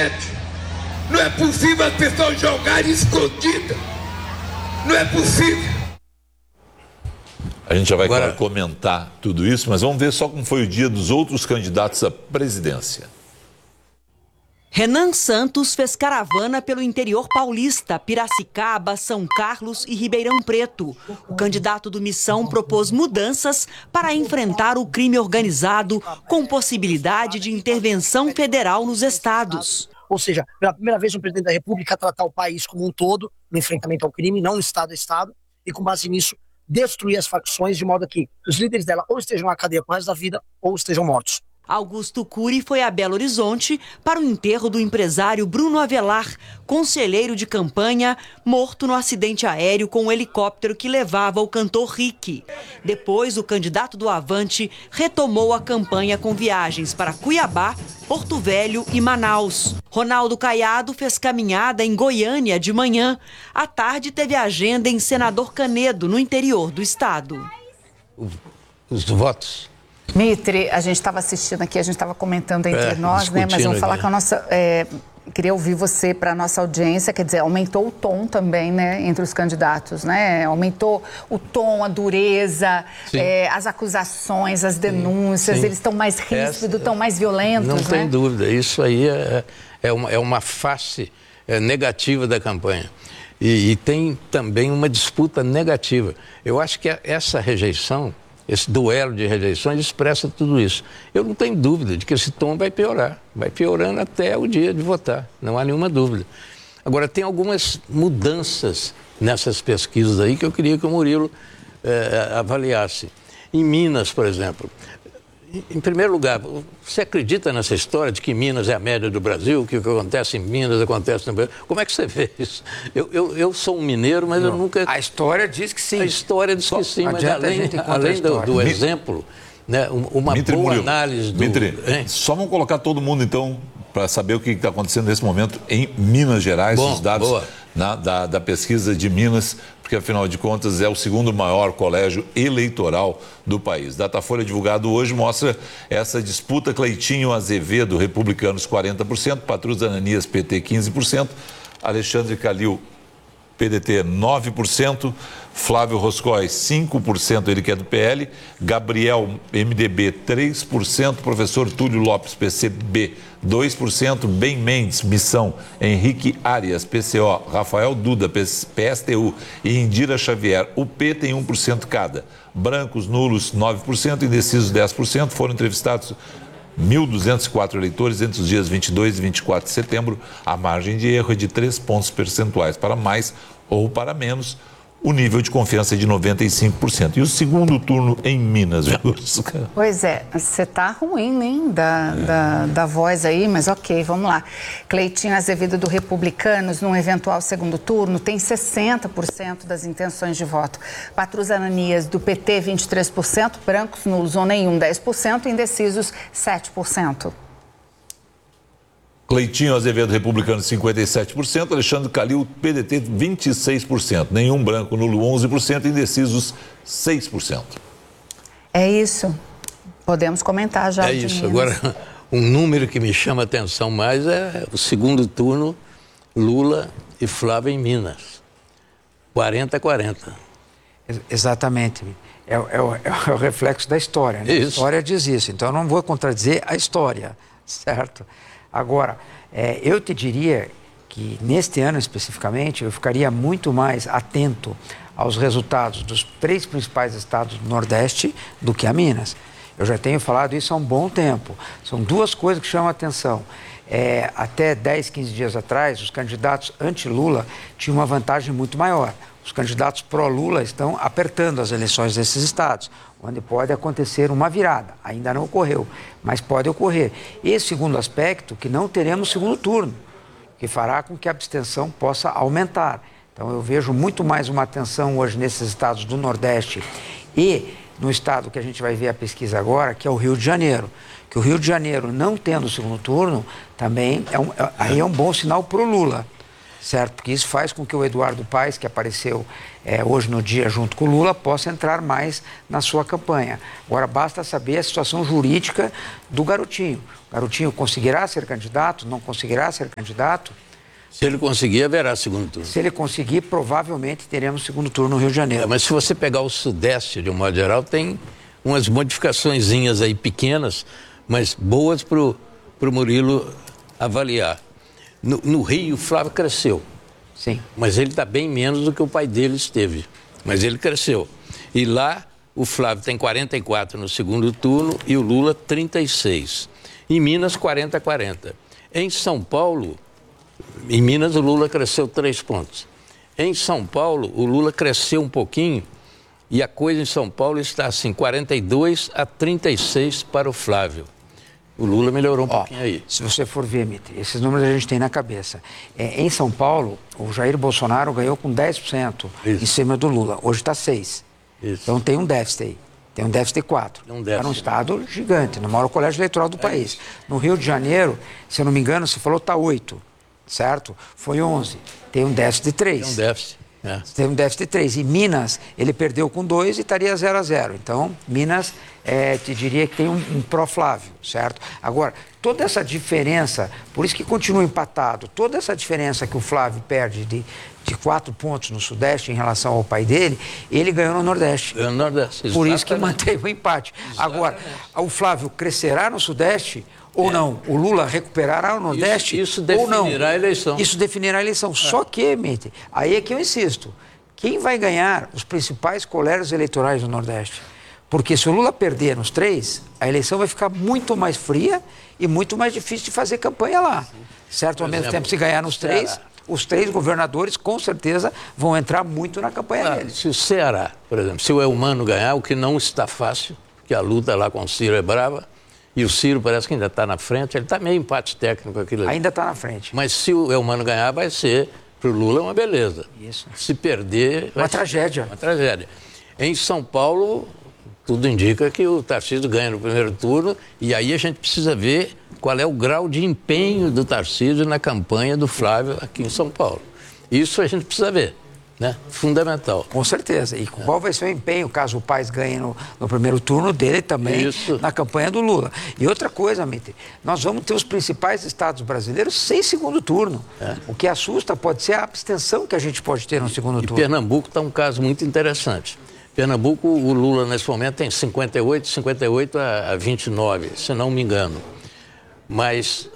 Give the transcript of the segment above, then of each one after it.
internet. Não é possível as pessoas jogarem escondidas. Não é possível. A gente já vai agora comentar tudo isso, mas vamos ver só como foi o dia dos outros candidatos à presidência. Renan Santos fez caravana pelo interior paulista, Piracicaba, São Carlos e Ribeirão Preto. O candidato do Missão propôs mudanças para enfrentar o crime organizado, com possibilidade de intervenção federal nos estados. Ou seja, pela primeira vez, o presidente da República tratar o país como um todo, no enfrentamento ao crime, não estado a estado, e com base nisso, destruir as facções de modo que os líderes dela ou estejam na cadeia pro resto da vida ou estejam mortos. Augusto Cury foi a Belo Horizonte para o enterro do empresário Bruno Avelar, conselheiro de campanha, morto no acidente aéreo com o helicóptero que levava o cantor Rick. Depois, o candidato do Avante retomou a campanha com viagens para Cuiabá, Porto Velho e Manaus. Ronaldo Caiado fez caminhada em Goiânia de manhã. À tarde, teve agenda em Senador Canedo, no interior do estado. Os votos. Mitre, a gente estava assistindo aqui, a gente estava comentando entre nós, né? Mas vamos falar com a nossa... queria ouvir você para a nossa audiência, quer dizer, aumentou o tom também, né, entre os candidatos, né? Aumentou o tom, a dureza, as acusações, as denúncias, eles estão mais ríspidos, estão mais violentos, não né? tem dúvida, isso aí é uma face negativa da campanha. E tem também uma disputa negativa. Eu acho que essa rejeição, esse duelo de rejeições expressa tudo isso. Eu não tenho dúvida de que esse tom vai piorar. Vai piorando até o dia de votar, não há nenhuma dúvida. Agora, tem algumas mudanças nessas pesquisas aí que eu queria que o Murilo avaliasse. Em Minas, por exemplo, em primeiro lugar, você acredita nessa história de que Minas é a média do Brasil, que o que acontece em Minas acontece no Brasil? Como é que você vê isso? Eu sou um mineiro, mas eu nunca... A história diz que sim. A história diz que sim, mas além do exemplo, né, uma Mitre, boa Murilo, análise do... Mitre, só vamos colocar todo mundo, então, para saber o que está acontecendo nesse momento em Minas Gerais, os dados da pesquisa de Minas, porque, afinal de contas, é o segundo maior colégio eleitoral do país. Datafolha divulgado hoje mostra essa disputa: Cleitinho Azevedo, Republicanos, 40%, Patrus Ananias, PT, 15%, Alexandre Calil, PDT, 9%, Flávio Roscoe, 5%, ele que é do PL, Gabriel, MDB, 3%, professor Túlio Lopes, PCB, 2%, Ben Mendes, Missão, Henrique Arias, PCO, Rafael Duda, PSTU e Indira Xavier, UP, tem 1% cada. Brancos, nulos, 9%, indecisos, 10%, foram entrevistados 1.204 eleitores entre os dias 22 e 24 de setembro. A margem de erro é de 3 pontos percentuais para mais ou para menos. O nível de confiança é de 95%. E o segundo turno em Minas, viu? Pois é, você tá ruim, nem da voz aí, mas ok, vamos lá. Cleitinho Azevedo do Republicanos, num eventual segundo turno, tem 60% das intenções de voto. Patrus Ananias do PT, 23%, brancos, nulos ou nenhum, 10%, indecisos, 7%. Cleitinho Azevedo, Republicano, 57%, Alexandre Calil, PDT, 26%, nenhum branco, nulo, 11%, indecisos, 6%. É isso. Podemos comentar já. É isso. Agora, um número que me chama a atenção mais é o segundo turno, Lula e Flávio em Minas. 40-40. Exatamente. É o reflexo da história, né? A história diz isso. Então, eu não vou contradizer a história, certo? Agora, eu te diria que neste ano especificamente eu ficaria muito mais atento aos resultados dos 3 principais estados do Nordeste do que a Minas. Eu já tenho falado isso há um bom tempo. São 2 coisas que chamam a atenção. Até 10, 15 dias atrás, os candidatos anti-Lula tinham uma vantagem muito maior. Os candidatos pró-Lula estão apertando as eleições desses estados, onde pode acontecer uma virada. Ainda não ocorreu, mas pode ocorrer. E segundo aspecto, que não teremos segundo turno, que fará com que a abstenção possa aumentar. Então eu vejo muito mais uma atenção hoje nesses estados do Nordeste e no estado que a gente vai ver a pesquisa agora, que é o Rio de Janeiro. Que o Rio de Janeiro, não tendo segundo turno, também é um bom sinal para o Lula. certo? Porque isso faz com que o Eduardo Paes, que apareceu hoje no dia junto com o Lula, possa entrar mais na sua campanha. Agora, basta saber a situação jurídica do Garotinho. O Garotinho conseguirá ser candidato? Não conseguirá ser candidato? Se ele conseguir, haverá segundo turno. Se ele conseguir, provavelmente teremos segundo turno no Rio de Janeiro. Mas se você pegar o Sudeste, de um modo geral, tem umas modificaçõezinhas aí pequenas, mas boas para o Murilo avaliar. No Rio, o Flávio cresceu. Sim. Mas ele está bem menos do que o pai dele esteve. Mas ele cresceu. E lá, o Flávio tem 44 no segundo turno e o Lula 36. Em Minas, 40-40. Em São Paulo, em Minas, o Lula cresceu 3 pontos. Em São Paulo, o Lula cresceu um pouquinho e a coisa em São Paulo está assim, 42-36 para o Flávio. O Lula melhorou um pouquinho aí. Se você for ver, Mitri, esses números a gente tem na cabeça. Em São Paulo, o Jair Bolsonaro ganhou com 10% em cima do Lula. Hoje está 6%. Isso. Então tem um déficit aí. Tem um déficit de 4. Era um estado gigante, no maior colégio eleitoral do país. No Rio de Janeiro, se eu não me engano, você falou está 8%, certo? Foi 11%. Tem um déficit de 3%. Tem um déficit. Tem um déficit de 3. E Minas, ele perdeu com 2 e estaria 0-0. Então, Minas, te diria que tem um pró-Flávio, certo? Agora, toda essa diferença, por isso que continua empatado, toda essa diferença que o Flávio perde de 4 pontos no Sudeste em relação ao pai dele, ele ganhou no Nordeste. Ganhou no Nordeste, por isso que manteve o empate. Exatamente. Agora, o Flávio crescerá no Sudeste ou não? O Lula recuperará o Nordeste isso definirá ou não? A eleição. Isso definirá a eleição. Só que, Mente, aí é que eu insisto, quem vai ganhar os principais colégios eleitorais do Nordeste? Porque se o Lula perder nos 3, a eleição vai ficar muito mais fria e muito mais difícil de fazer campanha lá. Certo? Ao mesmo tempo, se ganhar nos 3, os 3 governadores, com certeza, vão entrar muito na campanha dele. Se o Ceará, por exemplo, se o Eumano ganhar, o que não está fácil, porque a luta lá com o Ciro é brava, e o Ciro parece que ainda está na frente, ele está meio empate técnico aquilo ali. Ainda está na frente. Mas se o Eumano ganhar, vai ser, para o Lula, uma beleza. Isso. Se perder... Uma tragédia. Uma tragédia. Em São Paulo, tudo indica que o Tarcísio ganha no primeiro turno, e aí a gente precisa ver qual é o grau de empenho do Tarcísio na campanha do Flávio aqui em São Paulo. Isso a gente precisa ver. Né? Fundamental. Com certeza. E qual vai ser o empenho, caso o Paes ganhe no primeiro turno dele também, na campanha do Lula. E outra coisa, Mitri, nós vamos ter os principais estados brasileiros sem segundo turno. O que assusta pode ser a abstenção que a gente pode ter no segundo turno. Pernambuco está um caso muito interessante. Pernambuco, o Lula nesse momento tem 58 a 29, se não me engano. Mas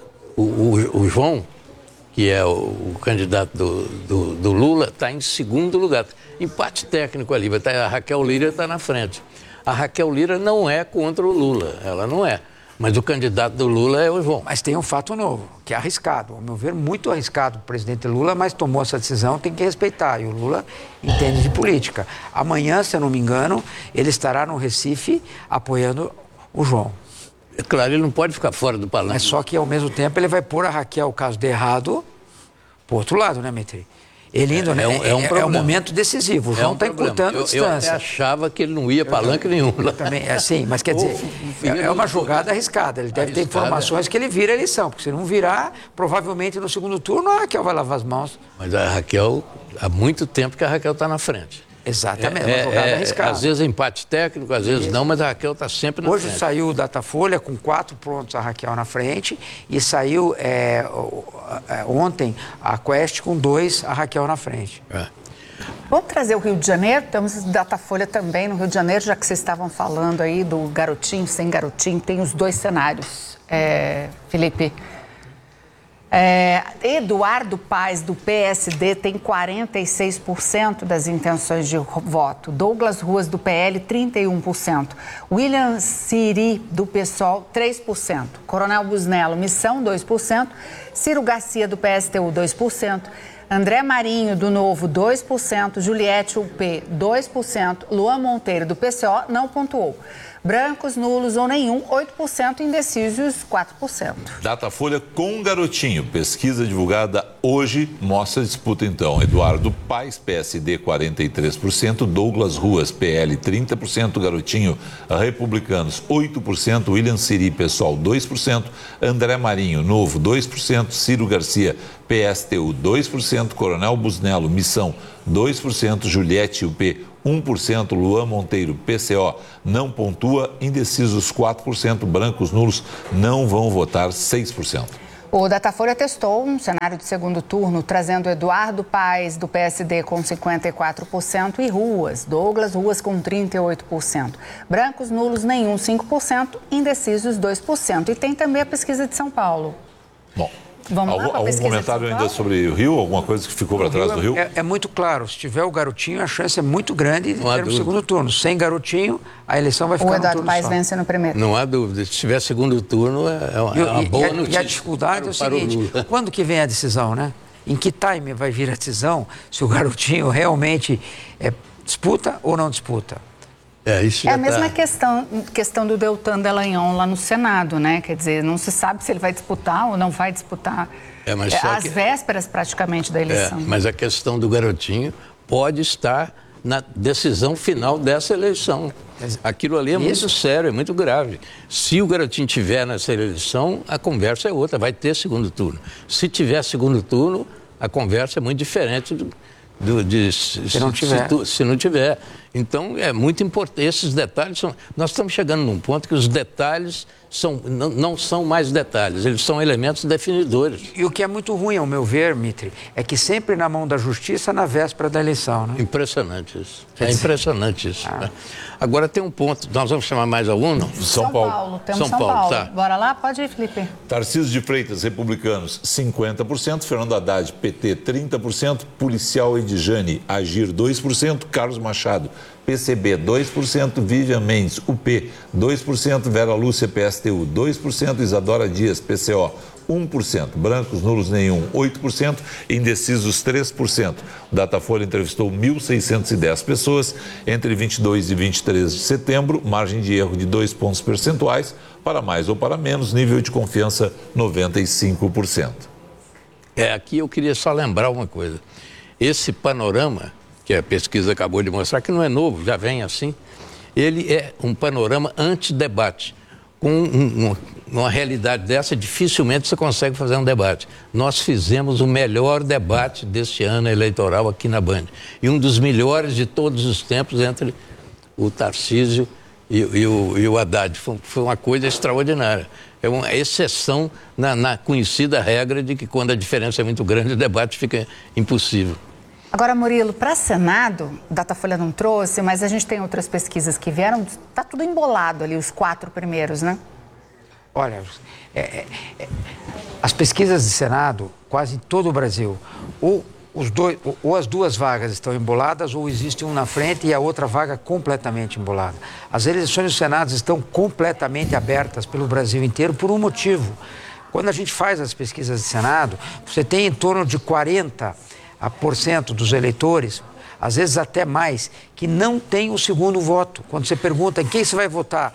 o João, que é o candidato do Lula, está em segundo lugar. Empate técnico ali, a Raquel Lira está na frente. A Raquel Lira não é contra o Lula, ela não é. Mas o candidato do Lula é o João. Mas tem um fato novo, que é arriscado. Ao meu ver, muito arriscado o presidente Lula, mas tomou essa decisão, tem que respeitar. E o Lula entende de política. Amanhã, se eu não me engano, ele estará no Recife apoiando o João. É claro, ele não pode ficar fora do palanque. Mas só que, ao mesmo tempo, ele vai pôr a Raquel, caso de errado, pro outro lado, né, Mitri? Ele indo, é um momento decisivo. O João está encurtando a distância. Eu até achava que ele não ia palanque nenhum. Também, sim, mas quer dizer, é uma jogada arriscada. Ele deve ter informações que ele vira a eleição, porque se não virar, provavelmente no segundo turno, a Raquel vai lavar as mãos. Mas a Raquel, há muito tempo que a Raquel está na frente. Exatamente, uma jogada arriscada. Às vezes é empate técnico, às vezes não, mas a Raquel está sempre na frente. Hoje saiu o Datafolha com 4 pontos a Raquel na frente e saiu ontem a Quest com 2 a Raquel na frente. Vamos trazer o Rio de Janeiro, temos Datafolha também no Rio de Janeiro, já que vocês estavam falando aí do garotinho, sem garotinho, tem os 2 cenários, Felipe. Eduardo Paes, do PSD, tem 46% das intenções de voto. Douglas Ruas, do PL, 31%. William Siri, do PSOL, 3%. Coronel Busnello, Missão, 2%. Ciro Garcia, do PSTU, 2%. André Marinho, do Novo, 2%. Juliette UP, 2%. Luan Monteiro, do PCO, não pontuou. Brancos, nulos ou nenhum, 8%, indecisos, 4%. Datafolha com garotinho. Pesquisa divulgada hoje mostra a disputa então. Eduardo Paes, PSD, 43%. Douglas Ruas, PL, 30%. Garotinho, Republicanos, 8%. William Siri, PSOL, 2%. André Marinho, Novo, 2%. Ciro Garcia, PSTU, 2%. 2%, Coronel Busnello, Missão, 2%, Juliette, UP, 1%, Luan Monteiro, PCO, não pontua, indecisos 4%, brancos nulos não vão votar 6%. O Datafolha testou um cenário de segundo turno, trazendo Eduardo Paes, do PSD, com 54% e Douglas Ruas, com 38%. Brancos, nulos, nenhum, 5%, indecisos, 2%. E tem também a pesquisa de São Paulo. Bom, vamos lá algum comentário ainda sobre o Rio? Alguma coisa que ficou para trás do Rio? É muito claro, se tiver o garotinho, a chance é muito grande de ter um segundo turno. Sem garotinho, a eleição vai ficar no turno só. O Eduardo Paes vence no primeiro. Não há dúvida. Se tiver segundo turno, é uma boa notícia. E a dificuldade é o seguinte, quando que vem a decisão, né? Em que time vai vir a decisão se o garotinho realmente disputa ou não disputa? É a mesma questão do Deltan Dallagnol lá no Senado, né? Quer dizer, não se sabe se ele vai disputar ou não vai disputar às vésperas praticamente da eleição. Mas a questão do garotinho pode estar na decisão final dessa eleição. Aquilo ali é muito sério, é muito grave. Se o garotinho tiver nessa eleição, a conversa é outra, vai ter segundo turno. Se tiver segundo turno, a conversa é muito diferente se não tiver. Então, é muito importante. Esses detalhes nós estamos chegando num ponto que os detalhes não são mais detalhes, eles são elementos definidores. E o que é muito ruim, ao meu ver, Mitri, é que sempre na mão da justiça, na véspera da eleição, né? Impressionante isso. Impressionante isso. Agora tem um ponto, nós vamos chamar mais aluno? São Paulo. Temos São Paulo. Tá. Bora lá? Pode ir, Felipe. Tarcísio de Freitas, republicanos, 50%, Fernando Haddad, PT, 30%, Policial Edjane, Agir, 2%, Carlos Machado, PCB, 2%, Vivian Mendes, UP, 2%, Vera Lúcia, PSTU, 2%, Isadora Dias, PCO, 1%, brancos, nulos, nenhum, 8%, indecisos, 3%. O Datafolha entrevistou 1.610 pessoas entre 22 e 23 de setembro, margem de erro de 2 pontos percentuais, para mais ou para menos, nível de confiança 95%. Aqui eu queria só lembrar uma coisa. Esse panorama que a pesquisa acabou de mostrar, que não é novo, já vem assim, ele é um panorama anti-debate. Com uma realidade dessa, dificilmente você consegue fazer um debate. Nós fizemos o melhor debate deste ano eleitoral aqui na Band. E um dos melhores de todos os tempos entre o Tarcísio e o Haddad. Foi uma coisa extraordinária. É uma exceção na conhecida regra de que quando a diferença é muito grande, o debate fica impossível. Agora, Murilo, para Senado, o Datafolha não trouxe, mas a gente tem outras pesquisas que vieram, está tudo embolado ali, os 4 primeiros, né? Olha, as pesquisas de Senado, quase em todo o Brasil, ou as duas vagas estão emboladas, ou existe um na frente e a outra vaga completamente embolada. As eleições do Senado estão completamente abertas pelo Brasil inteiro por um motivo. Quando a gente faz as pesquisas de Senado, você tem em torno de 40% dos eleitores, às vezes até mais, que não tem o segundo voto. Quando você pergunta em quem você vai votar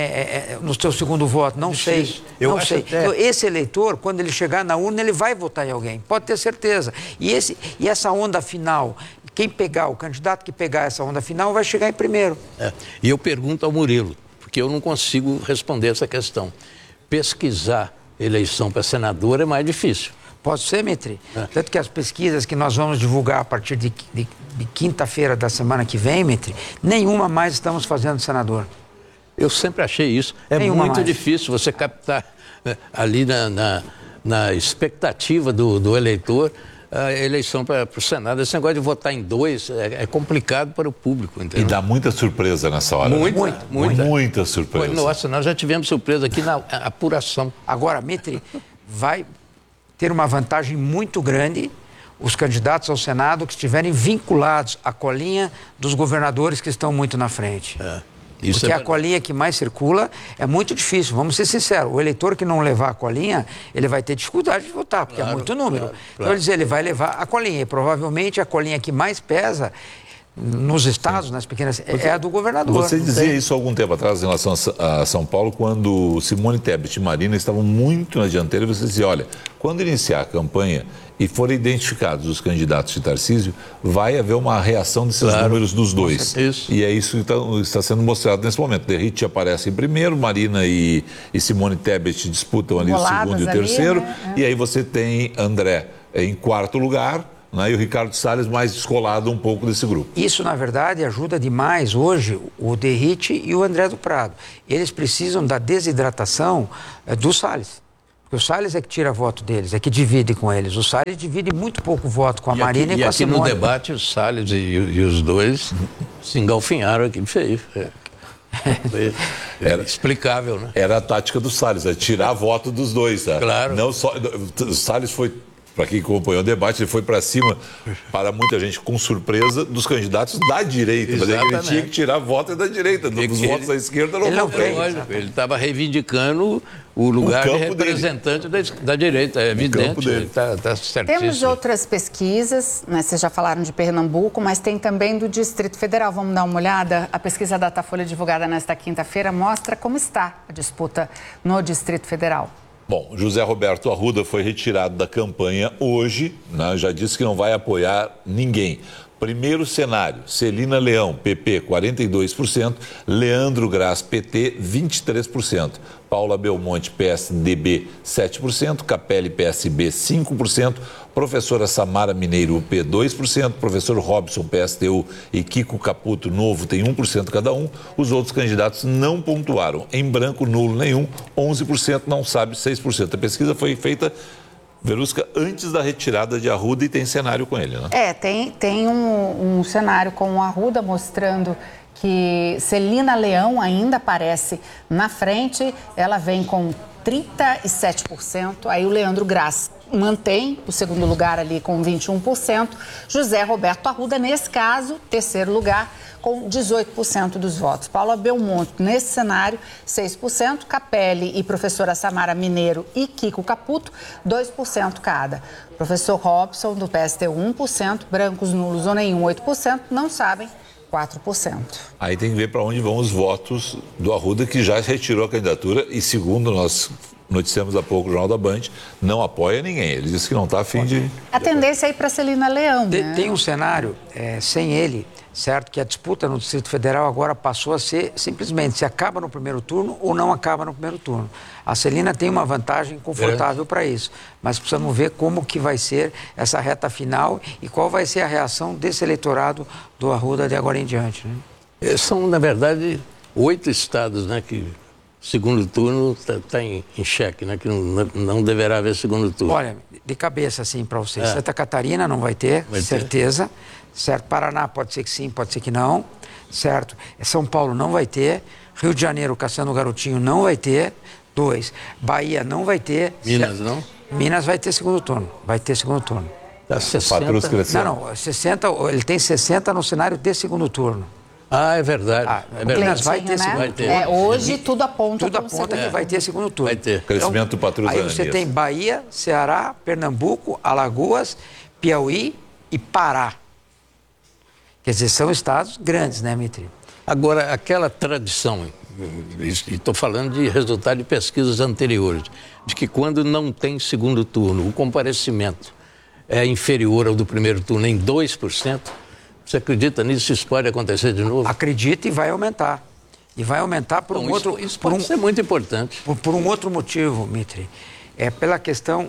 no seu segundo voto, não sei. Não sei. Então, esse eleitor, quando ele chegar na urna, ele vai votar em alguém, pode ter certeza. E essa onda final, o candidato que pegar essa onda final vai chegar em primeiro. E eu pergunto ao Murilo, porque eu não consigo responder essa questão. Pesquisar eleição para senador é mais difícil. Pode ser, Mitri? Tanto que as pesquisas que nós vamos divulgar a partir de quinta-feira da semana que vem, Mitri, nenhuma mais estamos fazendo senador. Eu sempre achei isso. É muito difícil você captar ali na expectativa do eleitor a eleição para o Senado. Esse negócio de votar em 2 é complicado para o público, entendeu? E dá muita surpresa nessa hora. Muita surpresa. Nossa, nós já tivemos surpresa aqui na apuração. Agora, Mitri, vai ter uma vantagem muito grande os candidatos ao Senado que estiverem vinculados à colinha dos governadores que estão muito na frente. Porque a colinha que mais circula é muito difícil, vamos ser sinceros. O eleitor que não levar a colinha, ele vai ter dificuldade de votar, porque é muito número. Então, ele vai levar a colinha, e provavelmente a colinha que mais pesa nos estados, nas pequenas, é a do governador. Você dizia isso há algum tempo atrás em relação a São Paulo, quando Simone Tebet e Marina estavam muito na dianteira, você dizia, olha, quando iniciar a campanha e forem identificados os candidatos de Tarcísio, vai haver uma reação desses números dos dois. E é isso que está sendo mostrado nesse momento. Derrite aparece em primeiro, Marina e Simone Tebet disputam ali o segundo e o terceiro, né? E aí você tem André em quarto lugar, né, e o Ricardo Salles mais descolado um pouco desse grupo. Isso, na verdade, ajuda demais hoje o Derrite e o André do Prado. Eles precisam da desidratação do Salles. Porque o Salles é que tira voto deles, é que divide com eles. O Salles divide muito pouco voto com a Marina e com a Simone. E aqui no debate, o Salles e os dois se engalfinharam aqui feio. Era explicável, né? Era a tática do Salles, tirar voto dos dois. Tá? Claro. Não só, o Salles foi, para quem acompanhou o debate, ele foi para cima, para muita gente, com surpresa, dos candidatos da direita. Mas ele tinha que tirar voto da direita, dos votos da esquerda não tem. Ele estava reivindicando o lugar de representante da direita, é evidente. Ele está certíssimo. Temos outras pesquisas, né? Vocês já falaram de Pernambuco, mas tem também do Distrito Federal. Vamos dar uma olhada? A pesquisa Datafolha divulgada nesta quinta-feira mostra como está a disputa no Distrito Federal. Bom, José Roberto Arruda foi retirado da campanha hoje, né? Já disse que não vai apoiar ninguém. Primeiro cenário, Celina Leão, PP, 42%, Leandro Graz, PT, 23%, Paula Belmonte, PSDB, 7%, Capelli, PSB, 5%, professora Samara Mineiro, UP, 2%, professor Robson, PSTU e Kiko Caputo, Novo, tem 1% cada um. Os outros candidatos não pontuaram. Em branco, nulo nenhum, 11%, não sabe, 6%. A pesquisa foi feita, Verusca, antes da retirada de Arruda e tem cenário com ele, né? Tem um cenário com o Arruda mostrando que Celina Leão ainda aparece na frente, ela vem com 37%, aí o Leandro Graz mantém o segundo lugar ali com 21%, José Roberto Arruda, nesse caso, terceiro lugar, com 18% dos votos. Paula Belmonte, nesse cenário, 6%, Capelli e professora Samara Mineiro e Kiko Caputo, 2% cada. Professor Robson, do PSTU, 1%, brancos, nulos ou nenhum, 8%, não sabem, 4%. Aí tem que ver para onde vão os votos do Arruda, que já retirou a candidatura e, segundo nós noticiamos há pouco o Jornal da Band, não apoia ninguém. Ele disse que não está a fim de... A tendência é ir para Celina Leão, né? Tem um cenário sem ele, certo? Que a disputa no Distrito Federal agora passou a ser simplesmente se acaba no primeiro turno ou não acaba no primeiro turno. A Celina tem uma vantagem confortável para isso, mas precisamos ver como que vai ser essa reta final e qual vai ser a reação desse eleitorado do Arruda de agora em diante, né? São, na verdade, 8 estados, né, que segundo turno está em xeque, né, que não deverá haver segundo turno. Olha, de cabeça assim para vocês, Santa Catarina não vai ter, certeza, certo? Paraná pode ser que sim, pode ser que não, certo? São Paulo não vai ter, Rio de Janeiro, Cassiano Garotinho não vai ter, 2, Bahia não vai ter. Minas não? Minas vai ter segundo turno, vai ter segundo turno. Tá 60. Não, 60, ele tem 60 no cenário de segundo turno. Ah, é verdade. É verdade. Minas vai ter segundo turno. Hoje tudo aponta que vai ter segundo turno. Vai ter. Crescimento do Patrulha. Aí você tem Bahia, Ceará, Pernambuco, Alagoas, Piauí e Pará. Quer dizer, são estados grandes, né, Mitri? Agora, aquela tradição, e estou falando de resultado de pesquisas anteriores, de que quando não tem segundo turno, o comparecimento é inferior ao do primeiro turno em 2%, você acredita nisso? Isso pode acontecer de novo? Acredito e vai aumentar. E vai aumentar por um outro... Isso pode ser muito importante. Por um outro motivo, Mitri. É pela questão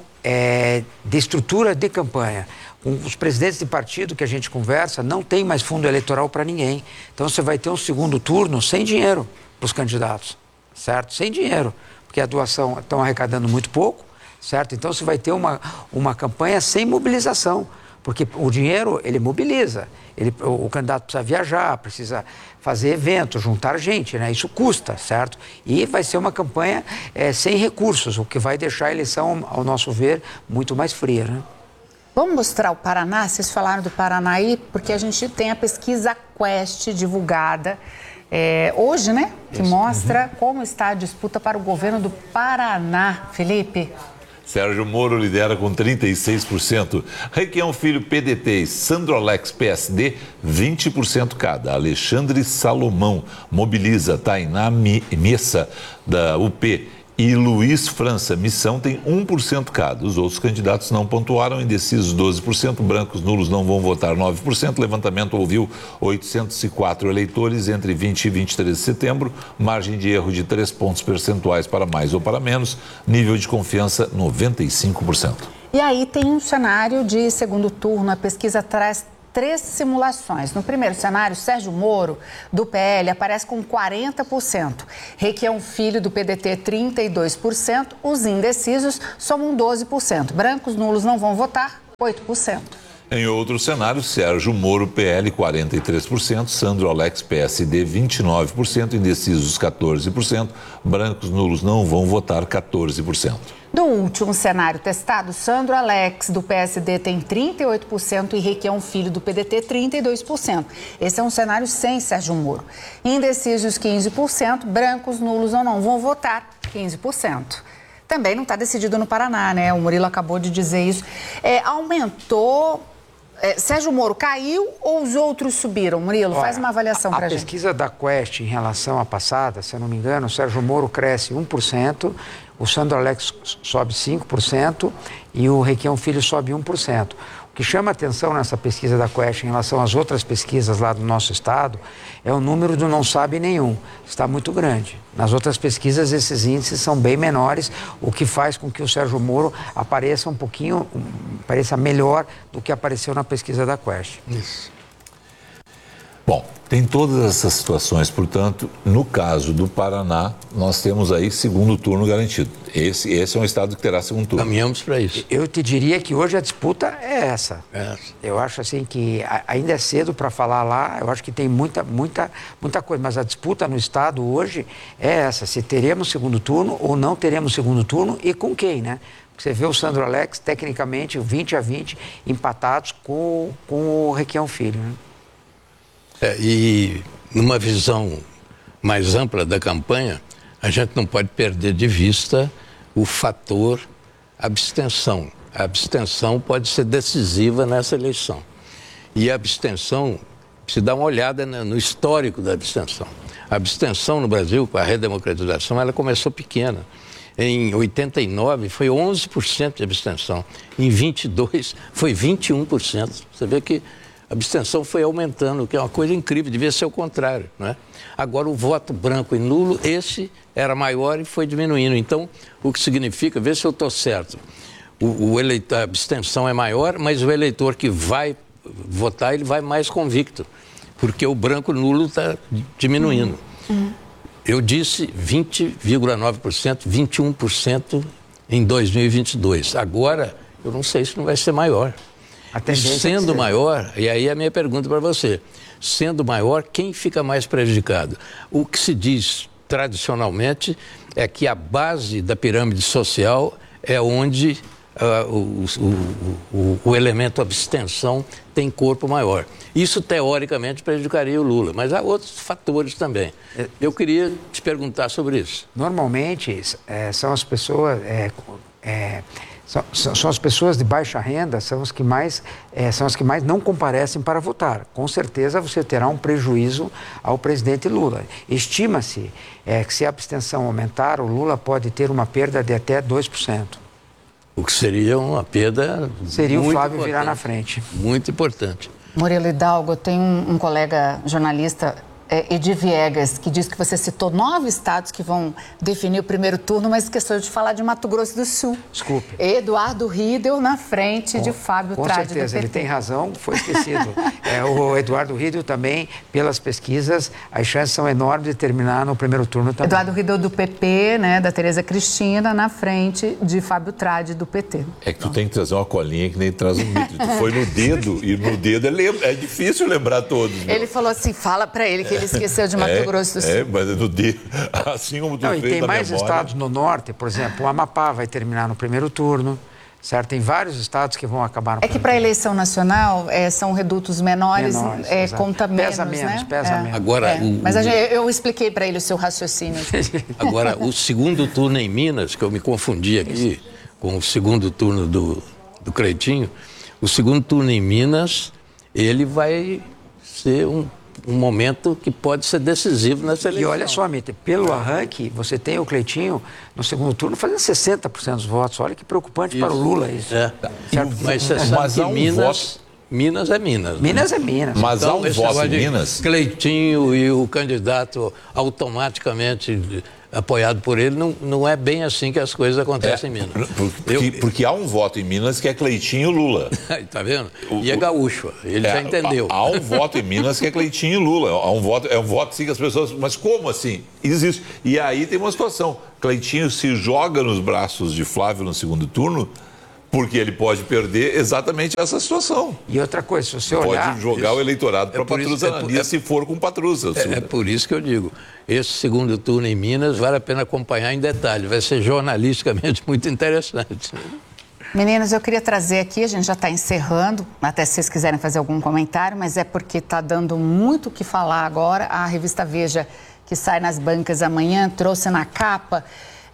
de estrutura de campanha. Os presidentes de partido que a gente conversa não tem mais fundo eleitoral para ninguém. Então você vai ter um segundo turno sem dinheiro para os candidatos, certo? Sem dinheiro, porque a doação estão arrecadando muito pouco, certo? Então você vai ter uma campanha sem mobilização, porque o dinheiro, ele mobiliza. O candidato precisa viajar, precisa fazer evento, juntar gente, né? Isso custa, certo? E vai ser uma campanha sem recursos, o que vai deixar a eleição, ao nosso ver, muito mais fria, né? Vamos mostrar o Paraná? Vocês falaram do Paraná aí, porque a gente tem a pesquisa Quest divulgada hoje, né? Que mostra como está a disputa para o governo do Paraná. Felipe? Sérgio Moro lidera com 36%. Requião Filho, PDT e Sandro Alex, PSD, 20% cada. Alexandre Salomão mobiliza Tainá Messa, da UP, e Luiz França, Missão, tem 1% cada. Os outros candidatos não pontuaram, indecisos 12%, brancos nulos não vão votar 9%. Levantamento ouviu 804 eleitores entre 20 e 23 de setembro, margem de erro de 3 pontos percentuais para mais ou para menos, nível de confiança 95%. E aí tem um cenário de segundo turno, a pesquisa traz 3 simulações. No primeiro cenário, Sérgio Moro, do PL, aparece com 40%. Requião Filho, do PDT, 32%. Os indecisos somam 12%. Brancos nulos não vão votar, 8%. Em outro cenário, Sérgio Moro, PL, 43%, Sandro Alex, PSD, 29%, indecisos, 14%, brancos nulos não vão votar, 14%. No último cenário testado, Sandro Alex, do PSD, tem 38% e Requião Filho, do PDT, 32%. Esse é um cenário sem Sérgio Moro. Indecisos, 15%, brancos nulos ou não vão votar, 15%. Também não está decidido no Paraná, né? O Murilo acabou de dizer isso. Aumentou... Sérgio Moro caiu ou os outros subiram? Murilo, faz uma avaliação para a gente. A pesquisa da Quest em relação à passada, se eu não me engano, o Sérgio Moro cresce 1%, o Sandro Alex sobe 5% e o Requião Filho sobe 1%. O que chama atenção nessa pesquisa da Quest em relação às outras pesquisas lá do nosso estado é o número do não sabe nenhum. Está muito grande. Nas outras pesquisas esses índices são bem menores, o que faz com que o Sérgio Moro apareça pareça melhor do que apareceu na pesquisa da Quest. Isso. Bom, tem todas essas situações, portanto, no caso do Paraná, nós temos aí segundo turno garantido. Esse é um estado que terá segundo turno. Caminhamos para isso. Eu te diria que hoje a disputa é essa. Eu acho assim que ainda é cedo para falar lá, eu acho que tem muita coisa, mas a disputa no estado hoje é essa, se teremos segundo turno ou não teremos segundo turno e com quem, né? Você vê o Sandro Alex, tecnicamente, 20-20, empatados com o Requião Filho, né? E numa visão mais ampla da campanha, a gente não pode perder de vista o fator abstenção. A abstenção pode ser decisiva nessa eleição. E a abstenção, se dá uma olhada no histórico da abstenção. A abstenção no Brasil, com a redemocratização, ela começou pequena. Em 89 foi 11% de abstenção. Em 22 foi 21%. Você vê que a abstenção foi aumentando, que é uma coisa incrível, devia ser o contrário, não é? Agora, o voto branco e nulo, esse era maior e foi diminuindo. Então, o que significa, vê se eu estou certo, a abstenção é maior, mas o eleitor que vai votar, ele vai mais convicto, porque o branco nulo está diminuindo. Eu disse 20,9%, 21% em 2022. Agora, eu não sei se não vai ser maior. Sendo maior, e aí a minha pergunta para você, sendo maior, quem fica mais prejudicado? O que se diz tradicionalmente é que a base da pirâmide social é onde o elemento abstenção tem corpo maior. Isso, teoricamente, prejudicaria o Lula, mas há outros fatores também. Eu queria te perguntar sobre isso. Normalmente, são as pessoas... São as pessoas de baixa renda, são as que mais não comparecem para votar. Com certeza você terá um prejuízo ao presidente Lula. Estima-se que se a abstenção aumentar, o Lula pode ter uma perda de até 2%. O que seria uma perda seria muito o Flávio importante, virar na frente. Muito importante. Murilo Hidalgo, tem um colega jornalista, Edir Viegas, que diz que você citou 9 estados que vão definir o primeiro turno, mas esqueceu de falar de Mato Grosso do Sul. Desculpe. Eduardo Riedel na frente de Fábio Tradi. Com certeza, ele tem razão, foi esquecido. O Eduardo Riedel também, pelas pesquisas, as chances são enormes de terminar no primeiro turno também. Eduardo Riedel do PP, né, da Tereza Cristina, na frente de Fábio Tradi do PT. É que tu tem que trazer uma colinha que nem traz um mitro. Tu foi no dedo, e no dedo é difícil lembrar todos. Viu? Ele falou assim, fala pra ele que ele esqueceu de Mato Grosso do Sul. Mas no dedo, assim como tu fez e tem mais memória... estados no norte, por exemplo, o Amapá vai terminar no primeiro turno, certo? Tem vários estados que vão acabar no primeiro turno. É que para a eleição nacional são redutos menores, conta menos, pesa menos. Agora, mas eu expliquei para ele o seu raciocínio. Agora, o segundo turno em Minas, que eu me confundi aqui com o segundo turno do Cleitinho, o segundo turno em Minas, ele vai ser um momento que pode ser decisivo nessa eleição. E olha só, Mita, pelo arranque, você tem o Cleitinho no segundo turno fazendo 60% dos votos. Olha que preocupante para o Lula isso. Mas você sabe que Minas é Minas. Minas é Minas. Mas há um voto em Minas. Cleitinho e o candidato automaticamente apoiado por ele, não é bem assim que as coisas acontecem em Minas. Porque há um voto em Minas que é Cleitinho Lula. Tá vendo? E é gaúcho, ele já entendeu. Há um voto em Minas que é Cleitinho Lula. É um voto sim que as pessoas... Mas como assim? Existe. E aí tem uma situação. Cleitinho se joga nos braços de Flávio no segundo turno, porque ele pode perder exatamente essa situação. E outra coisa, se você olhar... Pode jogar o eleitorado para Patrusa se for com Patrusa. É por isso que eu digo, esse segundo turno em Minas vale a pena acompanhar em detalhe, vai ser jornalisticamente muito interessante. Meninos, eu queria trazer aqui, a gente já está encerrando, até se vocês quiserem fazer algum comentário, mas é porque está dando muito o que falar agora. A revista Veja, que sai nas bancas amanhã, trouxe na capa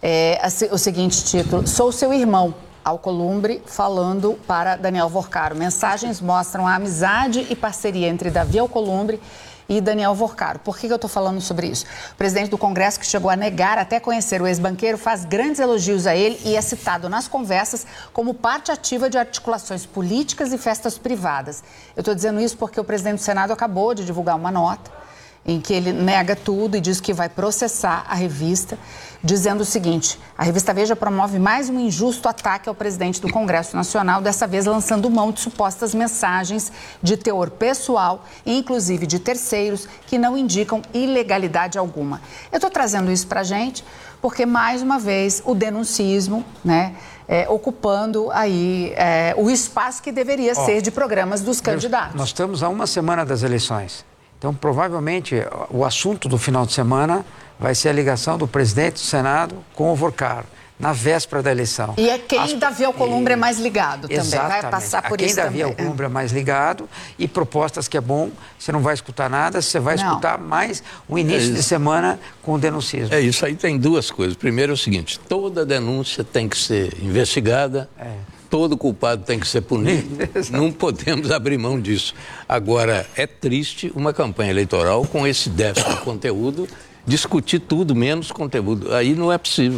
o seguinte título: Sou seu irmão. Alcolumbre falando para Daniel Vorcaro. Mensagens mostram a amizade e parceria entre Davi Alcolumbre e Daniel Vorcaro. Por que eu estou falando sobre isso? O presidente do Congresso, que chegou a negar até conhecer o ex-banqueiro, faz grandes elogios a ele e é citado nas conversas como parte ativa de articulações políticas e festas privadas. Eu estou dizendo isso porque o presidente do Senado acabou de divulgar uma nota em que ele nega tudo e diz que vai processar a revista, dizendo o seguinte: a revista Veja promove mais um injusto ataque ao presidente do Congresso Nacional, dessa vez lançando mão de supostas mensagens de teor pessoal, inclusive de terceiros, que não indicam ilegalidade alguma. Eu estou trazendo isso para a gente porque, mais uma vez, o denuncismo, né, ocupando aí o espaço que deveria ser de programas dos candidatos. Nós estamos a uma semana das eleições. Então, provavelmente, o assunto do final de semana vai ser a ligação do presidente do Senado com o Vorcaro, na véspera da eleição. E é quem Davi Alcolumbre é mais ligado também, vai passar por isso também. Quem Davi Alcolumbre é mais ligado e propostas que é bom, você não vai escutar nada, você vai escutar mais o início de semana com o denuncismo. É isso, aí tem duas coisas. Primeiro é o seguinte: toda denúncia tem que ser investigada, todo culpado tem que ser punido, não podemos abrir mão disso. Agora, é triste uma campanha eleitoral com esse déficit de conteúdo, discutir tudo menos conteúdo. Aí não é possível.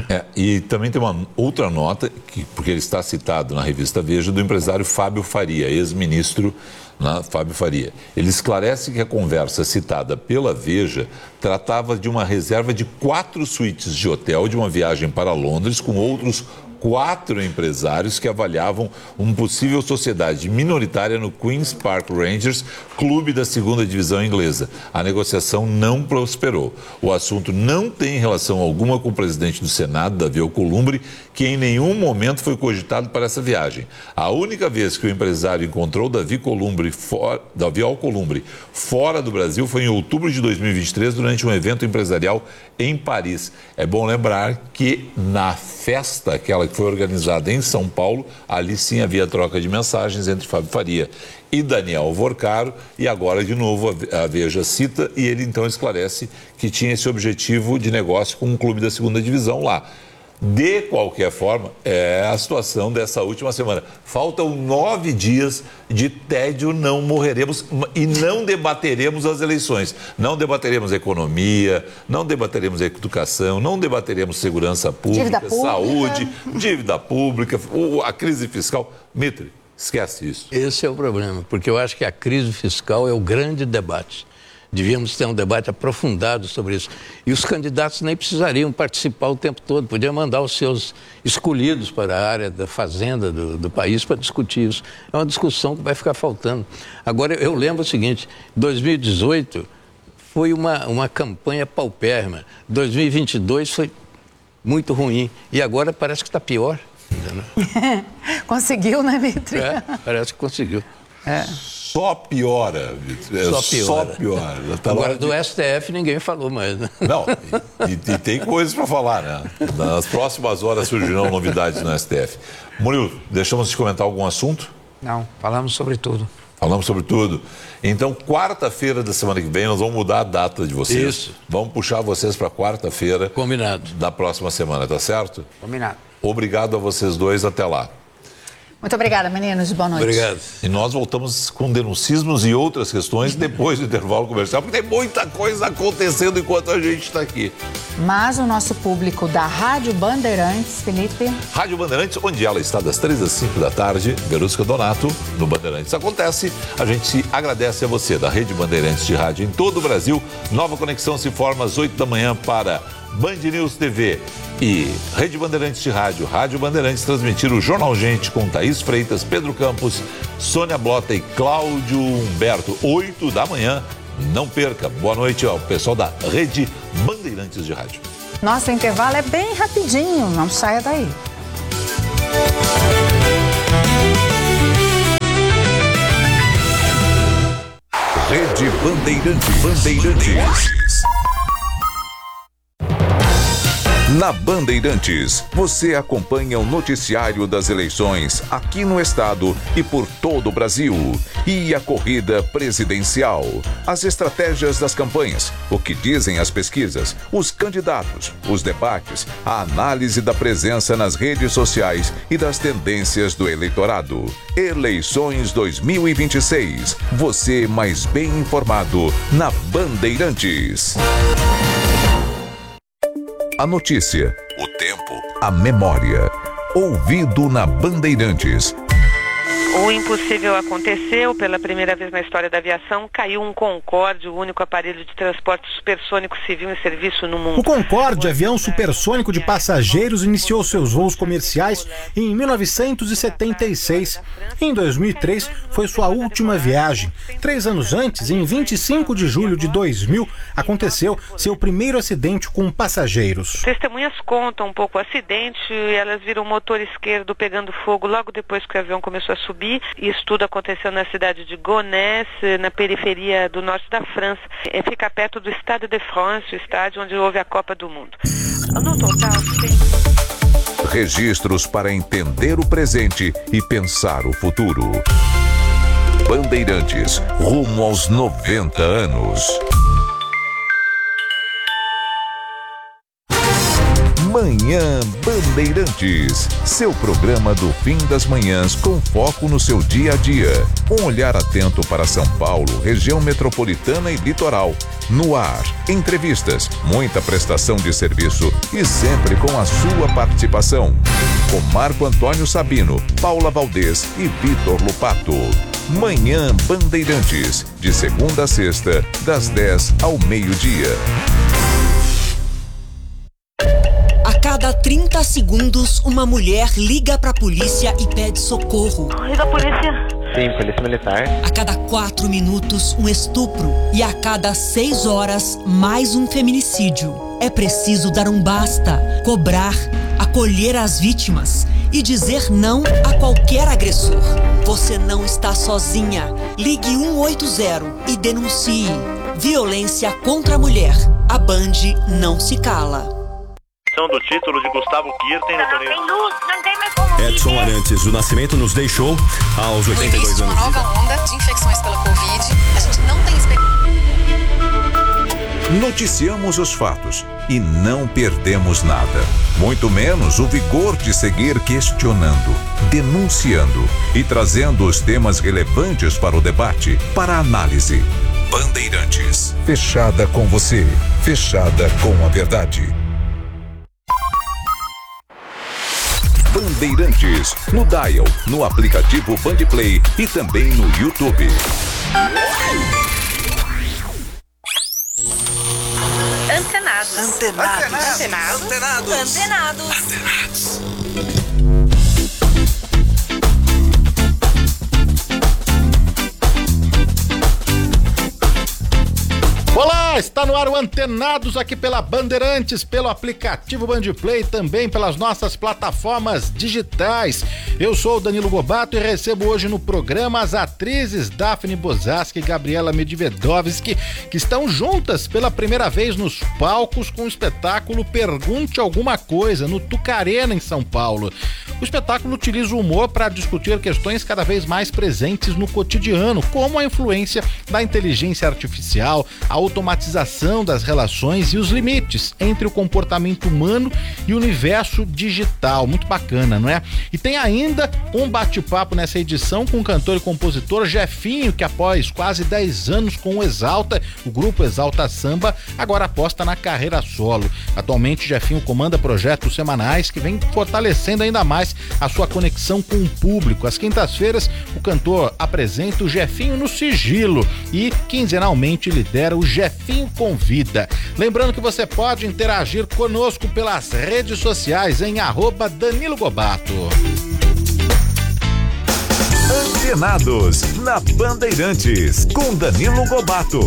E também tem uma outra nota, porque ele está citado na revista Veja, do empresário Fábio Faria, ex-ministro Fábio Faria. Ele esclarece que a conversa citada pela Veja tratava de uma reserva de 4 suítes de hotel de uma viagem para Londres com outros 4 empresários que avaliavam uma possível sociedade minoritária no Queen's Park Rangers, clube da 2ª divisão inglesa. A negociação não prosperou. O assunto não tem relação alguma com o presidente do Senado, Davi Alcolumbre, que em nenhum momento foi cogitado para essa viagem. A única vez que o empresário encontrou Davi Alcolumbre fora do Brasil foi em outubro de 2023, durante um evento empresarial em Paris. É bom lembrar que na festa, aquela que foi organizada em São Paulo, ali sim havia troca de mensagens entre Fábio Faria e Daniel Vorcaro, e agora de novo a Veja cita, e ele então esclarece que tinha esse objetivo de negócio com um clube da 2ª divisão lá. De qualquer forma, é a situação dessa última semana. Faltam 9 dias de tédio, não morreremos e não debateremos as eleições. Não debateremos economia, não debateremos educação, não debateremos segurança pública, saúde, dívida pública, a crise fiscal. Mitre, esquece isso. Esse é o problema, porque eu acho que a crise fiscal é o grande debate. Devíamos ter um debate aprofundado sobre isso. E os candidatos nem precisariam participar o tempo todo, podiam mandar os seus escolhidos para a área da fazenda do país para discutir isso. É uma discussão que vai ficar faltando. Agora, eu lembro o seguinte: 2018 foi uma campanha paupérrima, 2022 foi muito ruim, e agora parece que está pior. Conseguiu, né, Mitri? Parece que conseguiu. Só piora, Só piora. Agora, do STF ninguém falou mais, né? Não, e tem coisas para falar, né? Nas próximas horas surgirão novidades no STF. Murilo, deixamos de comentar algum assunto? Não, falamos sobre tudo. Falamos sobre tudo. Então, quarta-feira da semana que vem, nós vamos mudar a data de vocês. Isso. Vamos puxar vocês para quarta-feira. Combinado. Da próxima semana, tá certo? Combinado. Obrigado a vocês dois, até lá. Muito obrigada, meninos. Boa noite. Obrigado. E nós voltamos com denuncismos e outras questões depois do intervalo comercial, porque tem muita coisa acontecendo enquanto a gente está aqui. Mas o nosso público da Rádio Bandeirantes, Felipe... Rádio Bandeirantes, onde ela está das 3 às 5 da tarde, Verusca Donato, no Bandeirantes Acontece. A gente agradece a você da Rede Bandeirantes de Rádio em todo o Brasil. Nova conexão se forma às 8 da manhã para Band News TV e Rede Bandeirantes de Rádio, Rádio Bandeirantes, transmitir o Jornal Gente com Thaís Freitas, Pedro Campos, Sônia Blota e Cláudio Humberto, 8 da manhã. Não perca. Boa noite ao pessoal da Rede Bandeirantes de Rádio. Nosso intervalo é bem rapidinho, não saia daí. Rede Bandeirantes. Na Bandeirantes, você acompanha o noticiário das eleições aqui no estado e por todo o Brasil. E a corrida presidencial, as estratégias das campanhas, o que dizem as pesquisas, os candidatos, os debates, a análise da presença nas redes sociais e das tendências do eleitorado. Eleições 2026. Você mais bem informado na Bandeirantes. A notícia, o tempo, a memória. Ouvido na Bandeirantes. O impossível aconteceu. Pela primeira vez na história da aviação, caiu um Concorde, o único aparelho de transporte supersônico civil em serviço no mundo. O Concorde, avião supersônico de passageiros, iniciou seus voos comerciais em 1976. Em 2003, foi sua última viagem. 3 anos antes, em 25 de julho de 2000, aconteceu seu primeiro acidente com passageiros. Testemunhas contam um pouco o acidente e elas viram o motor esquerdo pegando fogo logo depois que o avião começou a subir. Isso tudo aconteceu na cidade de Gonesse, na periferia do norte da França. Fica perto do Stade de France, o estádio onde houve a Copa do Mundo. No total, tem... Registros para entender o presente e pensar o futuro. Bandeirantes, rumo aos 90 anos. Manhã Bandeirantes, seu programa do fim das manhãs com foco no seu dia a dia. Um olhar atento para São Paulo, região metropolitana e litoral. No ar, entrevistas, muita prestação de serviço e sempre com a sua participação. Com Marco Antônio Sabino, Paula Valdez e Vitor Lupato. Manhã Bandeirantes, de segunda a sexta, das 10 ao meio-dia. A cada 30 segundos, uma mulher liga pra polícia e pede socorro. Liga a polícia. Sim, polícia militar. A cada 4 minutos, um estupro. E a cada 6 horas, mais um feminicídio. É preciso dar um basta, cobrar, acolher as vítimas e dizer não a qualquer agressor. Você não está sozinha. Ligue 180 e denuncie. Violência contra a mulher. A Band não se cala. Do título de Gustavo Kirten no torneio. Não tem mais como Edson viver. Arantes do Nascimento nos deixou aos 82 anos. Uma nova onda de infecções pela Covid. A gente não tem Noticiamos os fatos e não perdemos nada. Muito menos o vigor de seguir questionando, denunciando e trazendo os temas relevantes para o debate, para a análise. Bandeirantes. Fechada com você. Fechada com a verdade. Bandeirantes, no Dial, no aplicativo Bandplay e também no YouTube. Antenados. Antenados. Antenados. Antenados. Antenados. Olá, está no ar o Antenados aqui pela Bandeirantes, pelo aplicativo Bandplay, também pelas nossas plataformas digitais. Eu sou o Danilo Gobato e recebo hoje no programa as atrizes Daphne Bozarsky e Gabriela Medvedovsky, que estão juntas pela primeira vez nos palcos com o espetáculo Pergunte Alguma Coisa, no Tucarena, em São Paulo. O espetáculo utiliza o humor para discutir questões cada vez mais presentes no cotidiano, como a influência da inteligência artificial, a automatização exploração das relações e os limites entre o comportamento humano e o universo digital. Muito bacana, não é? E tem ainda um bate-papo nessa edição com o cantor e compositor Jefinho, que após quase 10 anos com o Exalta, o grupo Exalta Samba, agora aposta na carreira solo. Atualmente, Jefinho comanda projetos semanais que vem fortalecendo ainda mais a sua conexão com o público. Às quintas-feiras, o cantor apresenta o Jefinho no Sigilo e quinzenalmente lidera o Jefinho Convida. Lembrando que você pode interagir conosco pelas redes sociais em @Danilo Gobato. Antenados, na Bandeirantes, com Danilo Gobato.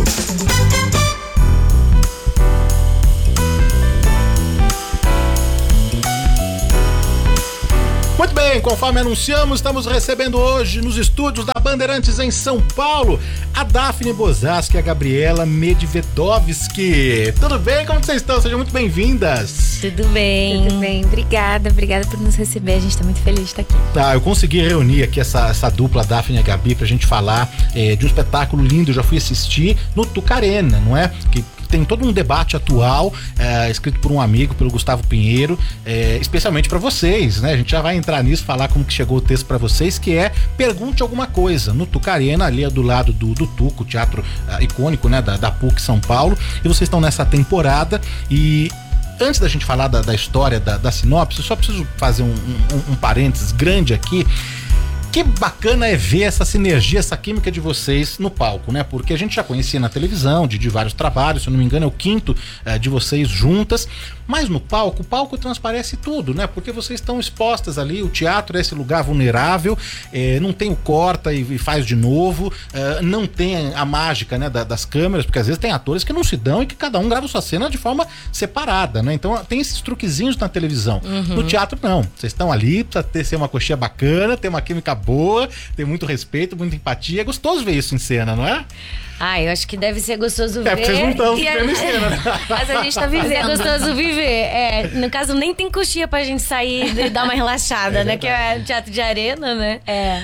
Muito bem, conforme anunciamos, estamos recebendo hoje nos estúdios da Bandeirantes em São Paulo a Daphne Bozasky e a Gabriela Medvedovski. Tudo bem? Como vocês estão? Sejam muito bem-vindas. Tudo bem. Tudo bem, obrigada por nos receber, a gente tá muito feliz de estar aqui. Eu consegui reunir aqui essa dupla, Daphne e a Gabi, pra gente falar de um espetáculo lindo. Eu já fui assistir no Tucarena, não é? Que tem todo um debate atual, escrito por um amigo, pelo Gustavo Pinheiro, especialmente para vocês, né? A gente já vai entrar nisso, falar como que chegou o texto para vocês, que é Pergunte Alguma Coisa, no Tucarena, ali do lado do Tuco, teatro icônico, né? Da PUC São Paulo, e vocês estão nessa temporada. E antes da gente falar da história, da sinopse, eu só preciso fazer um parênteses grande aqui. Que bacana é ver essa sinergia, essa química de vocês no palco, né? Porque a gente já conhecia na televisão, de vários trabalhos, se eu não me engano é o 5º de vocês juntas, mas no palco, o palco transparece tudo, né? Porque vocês estão expostas ali, o teatro é esse lugar vulnerável, não tem o corta e faz de novo, não tem a mágica, né, das câmeras, porque às vezes tem atores que não se dão e que cada um grava sua cena de forma separada, né? Então tem esses truquezinhos na televisão. No teatro não, vocês estão ali, precisa ser uma coxinha bacana, ter uma química boa, ter muito respeito, muita empatia. É gostoso ver isso em cena, não é? Eu acho que deve ser gostoso ver. Porque vocês não estão vendo em cena, né? Mas a gente tá vivendo. É gostoso viver. No caso, nem tem coxinha pra gente sair e dar uma relaxada, né? Que é teatro de arena, né?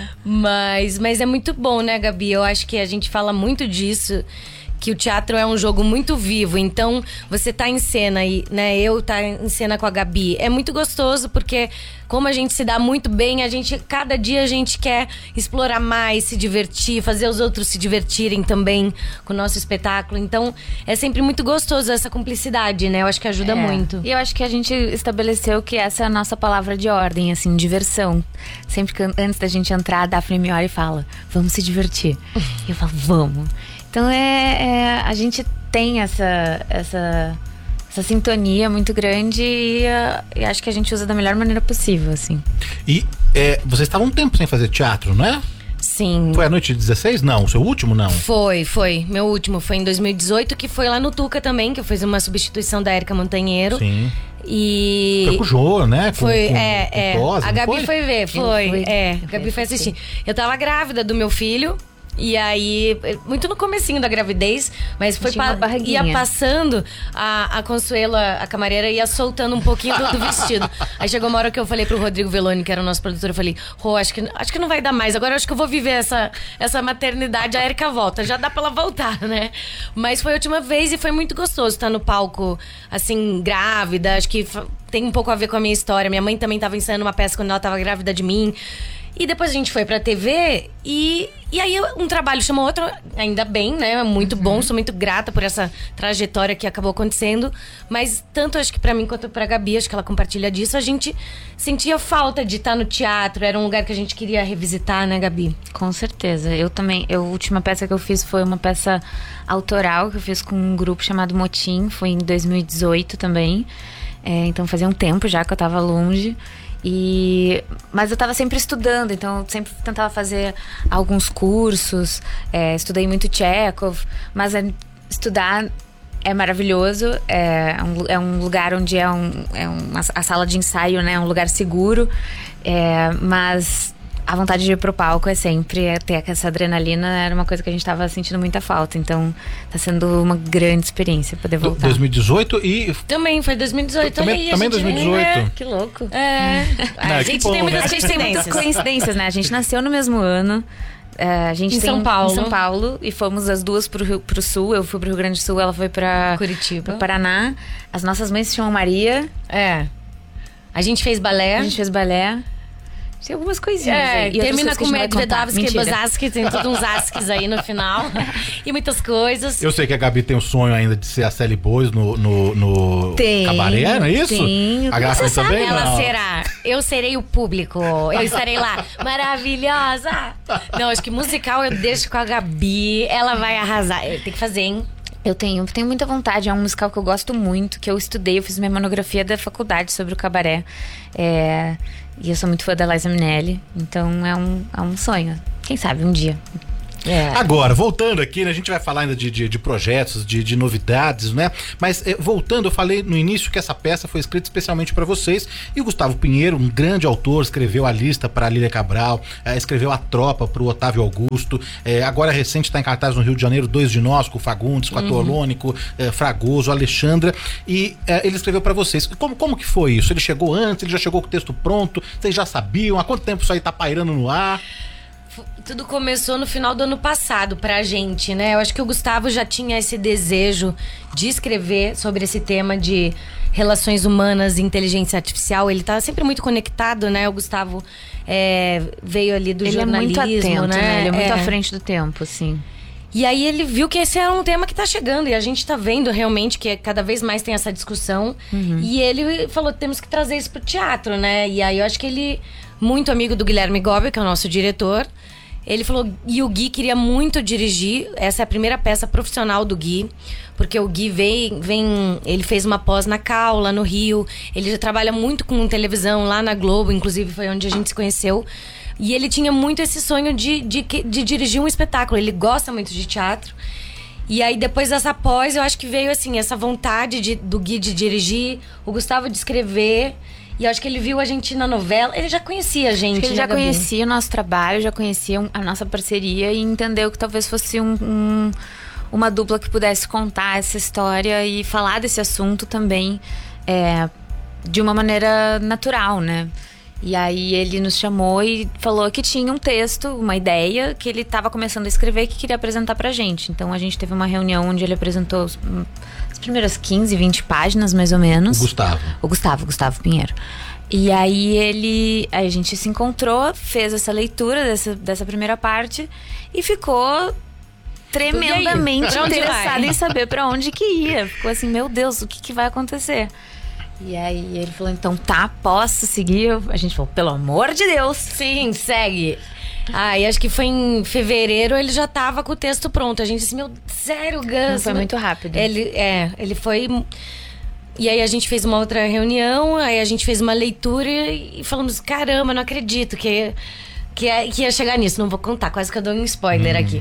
Mas é muito bom, né, Gabi? Eu acho que a gente fala muito disso, que o teatro é um jogo muito vivo. Então, você tá em cena e, né, eu tá em cena com a Gabi. É muito gostoso porque, como a gente se dá muito bem, cada dia a gente quer explorar mais, se divertir, fazer os outros se divertirem também com o nosso espetáculo. Então, é sempre muito gostoso essa cumplicidade, né? Eu acho que ajuda muito. E eu acho que a gente estabeleceu que essa é a nossa palavra de ordem, assim, diversão. Sempre que antes da gente entrar, a Daphne me olha e fala, vamos se divertir. E eu falo, vamos. Então a gente tem essa sintonia muito grande e acho que a gente usa da melhor maneira possível, assim. E vocês estavam um tempo sem fazer teatro, não é? Sim. Foi a noite de 16? Não, o seu último não? Foi. Meu último foi em 2018, que foi lá no Tuca também, que eu fiz uma substituição da Érica Montanheiro. Sim. E foi com o Jô, né? Foi, com Tosa, a Gabi foi ver, foi. A Gabi foi assistir. Eu tava grávida do meu filho. E aí, muito no comecinho da gravidez, mas foi ia passando, a Consuela, a camareira, ia soltando um pouquinho do vestido. Aí chegou uma hora que eu falei pro Rodrigo Veloni, que era o nosso produtor, eu falei, acho que não vai dar mais, agora eu acho que eu vou viver essa maternidade, a Érica volta, já dá pra ela voltar, né? Mas foi a última vez e foi muito gostoso estar no palco, assim, grávida, acho que tem um pouco a ver com a minha história. Minha mãe também tava ensaiando uma peça quando ela tava grávida de mim. E depois a gente foi pra TV e aí um trabalho chamou outro, ainda bem, né? Muito bom, sou muito grata por essa trajetória que acabou acontecendo. Mas tanto acho que pra mim quanto pra Gabi, acho que ela compartilha disso, a gente sentia falta de estar no teatro. Era um lugar que a gente queria revisitar, né, Gabi? Com certeza. Eu também, a última peça que eu fiz foi uma peça autoral que eu fiz com um grupo chamado Motim, foi em 2018 também. Então fazia um tempo já que eu tava longe. Mas eu estava sempre estudando, então eu sempre tentava fazer alguns cursos, estudei muito Chekhov, mas estudar é maravilhoso, é um lugar onde a sala de ensaio, né, é um lugar seguro, mas a vontade de ir pro palco é sempre ter essa adrenalina, era uma coisa que a gente tava sentindo muita falta, então tá sendo uma grande experiência poder voltar. 2018 e... Também foi 2018. Também 2018. Que louco. A gente tem muitas coincidências, né? A gente nasceu no mesmo ano, A gente em tem São Paulo. Em São Paulo. E fomos as duas pro sul. Eu fui pro Rio Grande do Sul, ela foi pra Curitiba. Pro Paraná. As nossas mães se chamam Maria. A gente fez balé. Tem algumas coisinhas aí. E termina com Medvedavski, Bozaski, tem todos uns asques aí no final. E muitas coisas. Eu sei que a Gabi tem o sonho ainda de ser a Sally Boys no cabaré, não é isso? Tenho. A Gabi também? Ela será. Eu serei o público. Eu estarei lá. Maravilhosa! Não, acho que musical eu deixo com a Gabi. Ela vai arrasar. Tem que fazer, hein? Eu tenho muita vontade. É um musical que eu gosto muito, que eu estudei. Eu fiz minha monografia da faculdade sobre o cabaré. E eu sou muito fã da Liza Minnelli. Então é um sonho. Quem sabe um dia. Agora, voltando aqui, né, a gente vai falar ainda de projetos, de novidades, né? Mas voltando, eu falei no início que essa peça foi escrita especialmente para vocês. E o Gustavo Pinheiro, um grande autor, escreveu a Lista para a Lília Cabral, escreveu A Tropa para o Otávio Augusto. Agora recente está em cartaz no Rio de Janeiro, Dois de Nós, com o Fagundes, com o Atolônico, Fragoso, Alexandra. E ele escreveu para vocês. Como que foi isso? Ele chegou antes? Ele já chegou com o texto pronto? Vocês já sabiam? Há quanto tempo isso aí tá pairando no ar? Tudo começou no final do ano passado pra gente, né? Eu acho que o Gustavo já tinha esse desejo de escrever sobre esse tema de relações humanas e inteligência artificial. Ele tá sempre muito conectado, né? O Gustavo veio ali do jornalismo, ele é muito atento, né? Ele é muito à frente do tempo, assim. E aí ele viu que esse era um tema que tá chegando. E a gente tá vendo realmente que cada vez mais tem essa discussão. E ele falou, temos que trazer isso pro teatro, né? E aí eu acho que ele, muito amigo do Guilherme Gobi, que é o nosso diretor, ele falou, e o Gui queria muito dirigir. Essa é a primeira peça profissional do Gui, porque o Gui ele fez uma pós na Cal, lá no Rio. Ele já trabalha muito com televisão lá na Globo, inclusive foi onde a gente se conheceu. E ele tinha muito esse sonho de dirigir um espetáculo. Ele gosta muito de teatro. E aí, depois dessa pós, eu acho que veio, assim, essa vontade do Gui de dirigir, o Gustavo de escrever. E eu acho que ele viu a gente na novela. Ele já conhecia a gente, ele já conhecia o nosso trabalho, já conhecia a nossa parceria e entendeu que talvez fosse uma dupla que pudesse contar essa história e falar desse assunto também de uma maneira natural, né? E aí ele nos chamou e falou que tinha um texto, uma ideia que ele estava começando a escrever e que queria apresentar pra gente. Então a gente teve uma reunião onde ele apresentou as primeiras 15, 20 páginas, mais ou menos. O Gustavo Pinheiro. E aí a gente se encontrou, fez essa leitura dessa primeira parte e ficou tremendamente interessado em saber pra onde que ia. Ficou assim, meu Deus, o que vai acontecer? E aí ele falou, então tá, posso seguir? A gente falou, pelo amor de Deus. Sim, segue. E acho que foi em fevereiro, ele já tava com o texto pronto. A gente disse, meu, sério, Gus? Foi muito rápido. Ele foi... E aí a gente fez uma outra reunião, aí a gente fez uma leitura e falamos, caramba, não acredito que ia chegar nisso. Não vou contar, quase que eu dou um spoiler aqui.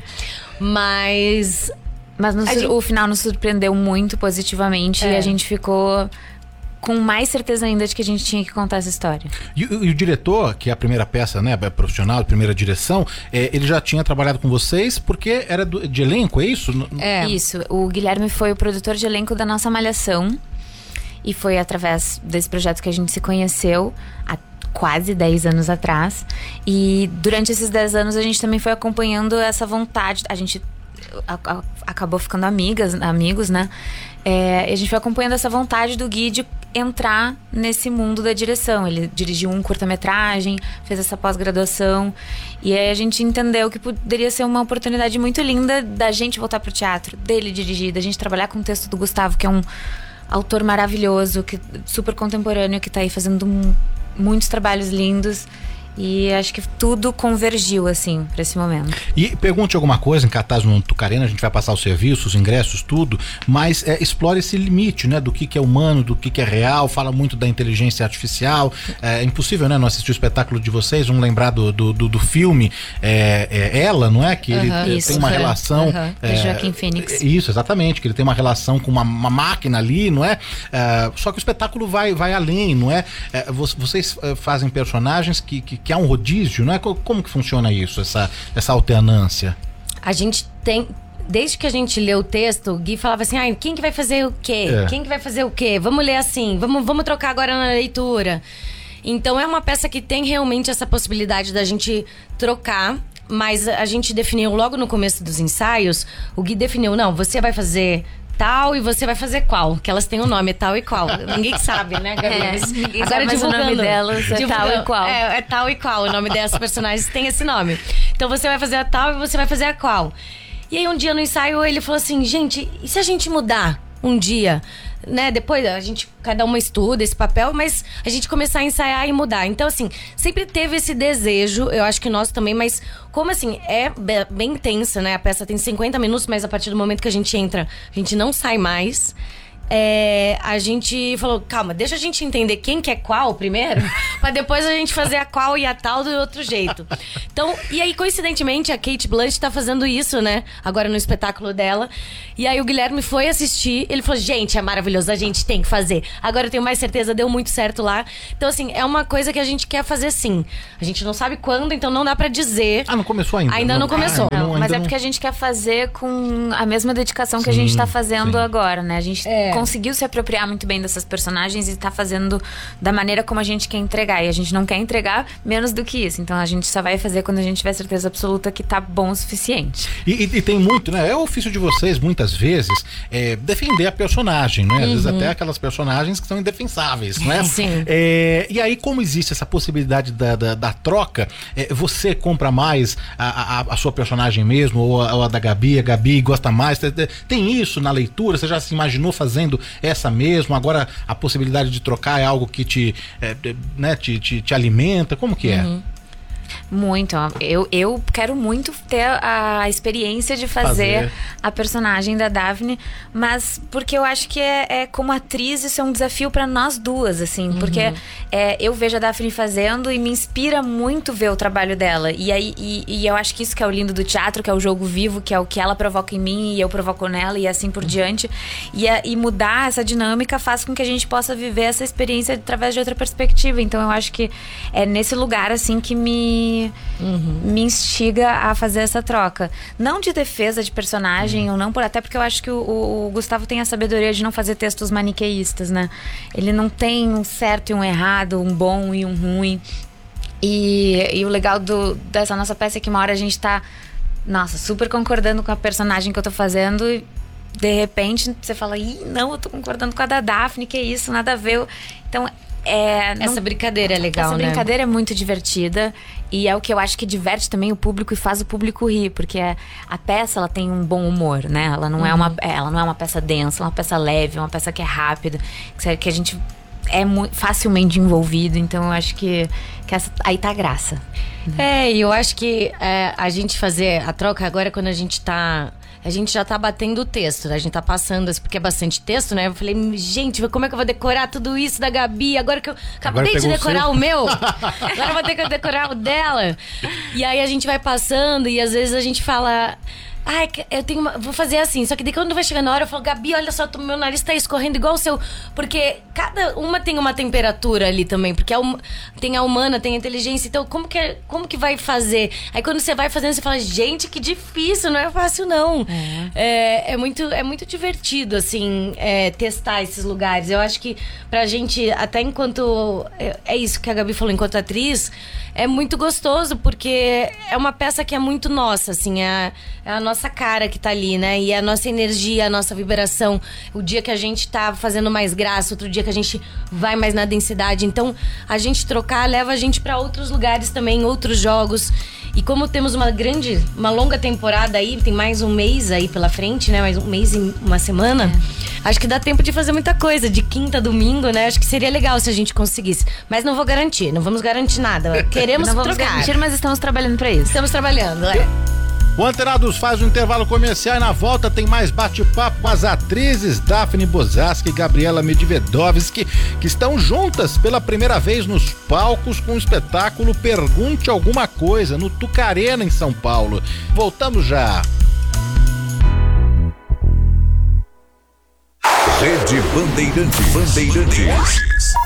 Mas o final nos surpreendeu muito positivamente e a gente ficou com mais certeza ainda de que a gente tinha que contar essa história. E o diretor, que é a primeira peça, né, profissional, a primeira direção, ele já tinha trabalhado com vocês porque era de elenco, é isso? Isso, o Guilherme foi o produtor de elenco da nossa Malhação e foi através desse projeto que a gente se conheceu há quase 10 anos atrás, e durante esses 10 anos a gente também foi acompanhando essa vontade, a gente acabou ficando amigos, né? A gente foi acompanhando essa vontade do Gui de entrar nesse mundo da direção. Ele dirigiu um curta-metragem, fez essa pós-graduação, e aí a gente entendeu que poderia ser uma oportunidade muito linda da gente voltar pro teatro, dele dirigir, da gente trabalhar com o texto do Gustavo, que é um autor maravilhoso, super contemporâneo, que tá aí fazendo muitos trabalhos lindos. E acho que tudo convergiu, assim, pra esse momento. E pergunte alguma coisa em cartaz no Tucarena, a gente vai passar os serviços, os ingressos, tudo, mas explore esse limite, né, do que é humano, do que é real, fala muito da inteligência artificial. É impossível, né, não assistir o espetáculo de vocês, vamos lembrar do filme Ela, não é? Que ele tem uma relação... de Joaquim Phoenix. Isso, exatamente, que ele tem uma relação com uma máquina ali, não é? Só que o espetáculo vai além, não é? Vocês fazem personagens que há um rodízio, não é? Como que funciona isso, essa alternância? A gente tem... Desde que a gente leu o texto, o Gui falava assim, quem que vai fazer o quê? Quem que vai fazer o quê? Vamos ler assim, vamos trocar agora na leitura. Então é uma peça que tem realmente essa possibilidade da gente trocar Mas a gente definiu logo no começo dos ensaios, o Gui definiu, não, você vai fazer tal e você vai fazer qual? Que elas têm um nome, é tal e qual. Ninguém sabe, né, Gabi? Ninguém sabe, mas o nome delas é tal e qual. É tal e qual. O nome dessas personagens tem esse nome. Então você vai fazer a tal e você vai fazer a qual. E aí um dia no ensaio ele falou assim, gente, e se a gente mudar um dia? Né, depois cada uma estuda esse papel, mas a gente começar a ensaiar e mudar. Então, assim, sempre teve esse desejo, eu acho que nós também, mas como assim, é bem intensa, né? A peça tem 50 minutos, mas a partir do momento que a gente entra, a gente não sai mais. A gente falou, calma, deixa a gente entender quem que é qual primeiro, pra depois a gente fazer a qual e a tal do outro jeito. Então, e aí, coincidentemente, a Cate Blanchett tá fazendo isso, né? Agora no espetáculo dela. E aí o Guilherme foi assistir, ele falou, gente, é maravilhoso, a gente tem que fazer. Agora eu tenho mais certeza, deu muito certo lá. Então, assim, é uma coisa que a gente quer fazer sim. A gente não sabe quando, então não dá pra dizer. Não começou ainda? Ainda não começou. Mas é porque a gente quer fazer com a mesma dedicação que a gente tá fazendo agora, né? A gente conseguiu se apropriar muito bem dessas personagens e tá fazendo da maneira como a gente quer entregar. E a gente não quer entregar menos do que isso. Então a gente só vai fazer quando a gente tiver certeza absoluta que tá bom o suficiente. E tem muito, né? É o ofício de vocês, muitas vezes, defender a personagem, né? Às vezes até aquelas personagens que são indefensáveis, né? Sim. E aí, como existe essa possibilidade da troca, você compra mais a sua personagem mesmo, ou a da Gabi, a Gabi gosta mais? Tem isso na leitura? Você já se imaginou fazendo essa mesmo? Agora a possibilidade de trocar é algo que te alimenta? Como que é? Muito. Eu quero muito ter a experiência de fazer a personagem da Daphne, mas porque eu acho que como atriz isso é um desafio para nós duas, assim, porque eu vejo a Daphne fazendo e me inspira muito ver o trabalho dela. E eu acho que isso que é o lindo do teatro, que é o jogo vivo, que é o que ela provoca em mim e eu provoco nela e assim por diante. E mudar essa dinâmica faz com que a gente possa viver essa experiência através de outra perspectiva. Então eu acho que é nesse lugar, assim, que me instiga a fazer essa troca. Não de defesa de personagem ou não, até porque eu acho que o Gustavo tem a sabedoria de não fazer textos maniqueístas, né? Ele não tem um certo e um errado, um bom e um ruim. E o legal dessa nossa peça é que uma hora a gente tá, super concordando com a personagem que eu tô fazendo e de repente você fala, não, eu tô concordando com a da Daphne, que isso, nada a ver. Então essa brincadeira é legal, né? Essa brincadeira é muito divertida e é o que eu acho que diverte também o público e faz o público rir, porque a peça, ela tem um bom humor, né? Ela não é uma peça densa, é uma peça leve, é uma peça que é rápida, que a gente é facilmente envolvido, então eu acho que aí tá a graça. E eu acho que a gente fazer a troca agora quando a gente já tá batendo o texto, né? A gente tá passando, porque é bastante texto, né? Eu falei, gente, como é que eu vou decorar tudo isso da Gabi? Agora que eu acabei de decorar o meu, agora eu vou ter que decorar o dela. E aí a gente vai passando e às vezes a gente fala... vou fazer assim. Só que daí quando vai chegando na hora, eu falo, Gabi, olha só, meu nariz tá escorrendo igual o seu. Porque cada uma tem uma temperatura ali também. Porque tem a humana, tem a inteligência. Então, como que vai fazer? Aí quando você vai fazendo, você fala, gente, que difícil, não é fácil, não. É muito divertido, assim, testar esses lugares. Eu acho que pra gente, até enquanto... É isso que a Gabi falou, enquanto atriz... É muito gostoso, porque é uma peça que é muito nossa, assim, é a nossa cara que tá ali, né? E a nossa energia, a nossa vibração. O dia que a gente tá fazendo mais graça, outro dia que a gente vai mais na densidade. Então, a gente trocar leva a gente pra outros lugares também, outros jogos. E como temos uma longa temporada aí, tem mais um mês aí pela frente, né? Mais um mês e uma semana. Acho que dá tempo de fazer muita coisa, de quinta a domingo, né? Acho que seria legal se a gente conseguisse. Mas não vamos garantir nada. Queremos não vamos trocar. Garantir, mas estamos trabalhando pra isso. Estamos trabalhando, O Antenados faz um intervalo comercial e na volta tem mais bate-papo com as atrizes Daphne Bozarsky e Gabriela Medvedovsky, que estão juntas pela primeira vez nos palcos com o espetáculo Pergunte Alguma Coisa, no Tucarena, em São Paulo. Voltamos já. Rede Bandeirantes.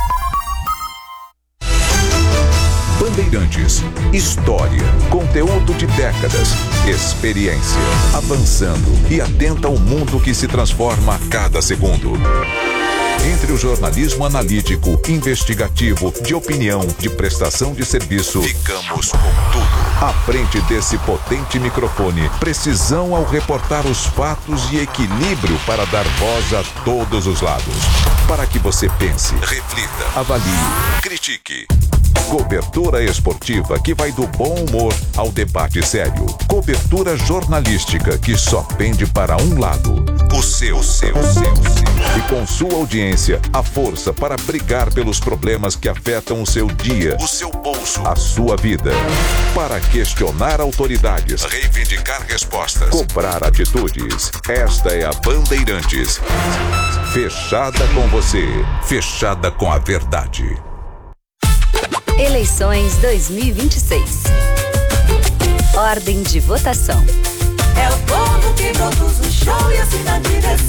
Bandeirantes, história, conteúdo de décadas, experiência, avançando e atenta ao mundo que se transforma a cada segundo. Entre o jornalismo analítico, investigativo, de opinião, de prestação de serviço, ficamos com tudo. À frente desse potente microfone, precisão ao reportar os fatos e equilíbrio para dar voz a todos os lados. Para que você pense, reflita, avalie, critique. Cobertura esportiva que vai do bom humor ao debate sério. Cobertura jornalística que só pende para um lado. O seu. E com sua audiência, a força para brigar pelos problemas que afetam o seu dia, o seu bolso, a sua vida. Para questionar autoridades, reivindicar respostas, cobrar atitudes. Esta é a Bandeirantes. Fechada com você, fechada com a verdade. Eleições 2026. Ordem de votação. É o povo que produz o show e assim na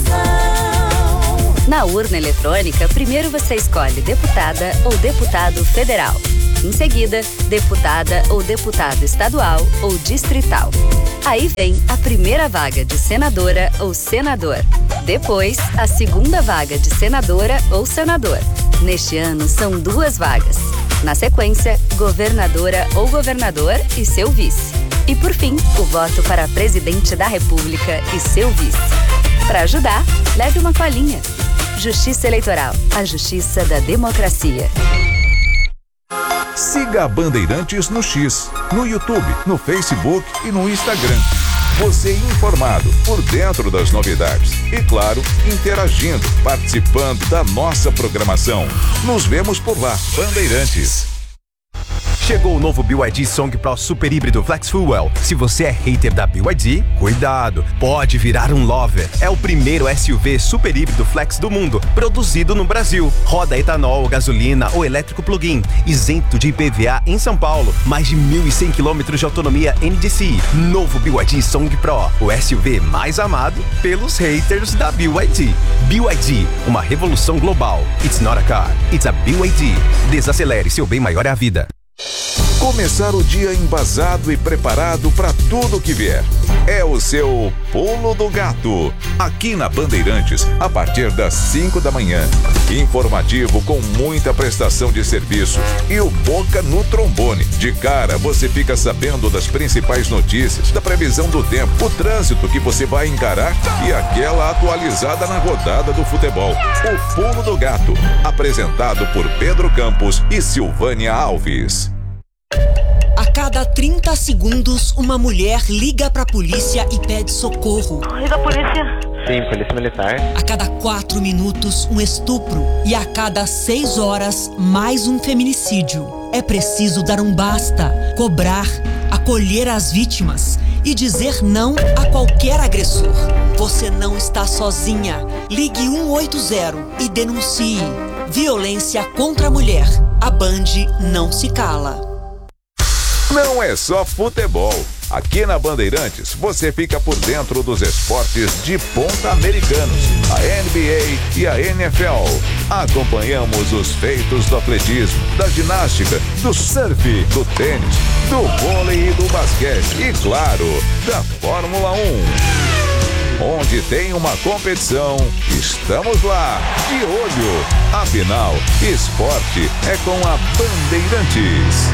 direção. Na urna eletrônica, primeiro você escolhe deputada ou deputado federal. Em seguida, deputada ou deputado estadual ou distrital. Aí vem a primeira vaga de senadora ou senador. Depois, a segunda vaga de senadora ou senador. Neste ano, são 2 vagas. Na sequência, governadora ou governador e seu vice. E por fim, o voto para presidente da República e seu vice. Para ajudar, leve uma colinha. Justiça Eleitoral, a justiça da democracia. Siga a Bandeirantes no X, no YouTube, no Facebook e no Instagram. Você informado, por dentro das novidades e, claro, interagindo, participando da nossa programação. Nos vemos por lá, Bandeirantes. Chegou o novo BYD Song Pro Super Híbrido Flex Fuel. Se você é hater da BYD, cuidado, pode virar um lover. É o primeiro SUV super híbrido flex do mundo, produzido no Brasil. Roda etanol, gasolina ou elétrico plug-in, isento de IPVA em São Paulo. Mais de 1.100 km de autonomia NDC. Novo BYD Song Pro, o SUV mais amado pelos haters da BYD. BYD, uma revolução global. It's not a car, it's a BYD. Desacelere, seu bem maior é a vida. Começar o dia embasado e preparado para tudo que vier. É o seu Pulo do Gato. Aqui na Bandeirantes, a partir das 5 da manhã. Informativo com muita prestação de serviço. E o Boca no trombone. De cara, você fica sabendo das principais notícias, da previsão do tempo, o trânsito que você vai encarar e aquela atualizada na rodada do futebol. O Pulo do Gato. Apresentado por Pedro Campos e Silvânia Alves. A cada 30 segundos, uma mulher liga pra polícia e pede socorro. Liga a polícia. Sim, polícia militar. A cada 4 minutos, um estupro. E a cada 6 horas, mais um feminicídio. É preciso dar um basta, cobrar, acolher as vítimas e dizer não a qualquer agressor. Você não está sozinha. Ligue 180 e denuncie. Violência contra a mulher. A Band não se cala. Não é só futebol. Aqui na Bandeirantes, você fica por dentro dos esportes de ponta americanos, a NBA e a NFL. Acompanhamos os feitos do atletismo, da ginástica, do surf, do tênis, do vôlei e do basquete e, claro, da Fórmula 1. Onde tem uma competição, estamos lá, de olho. Afinal, esporte é com a Bandeirantes.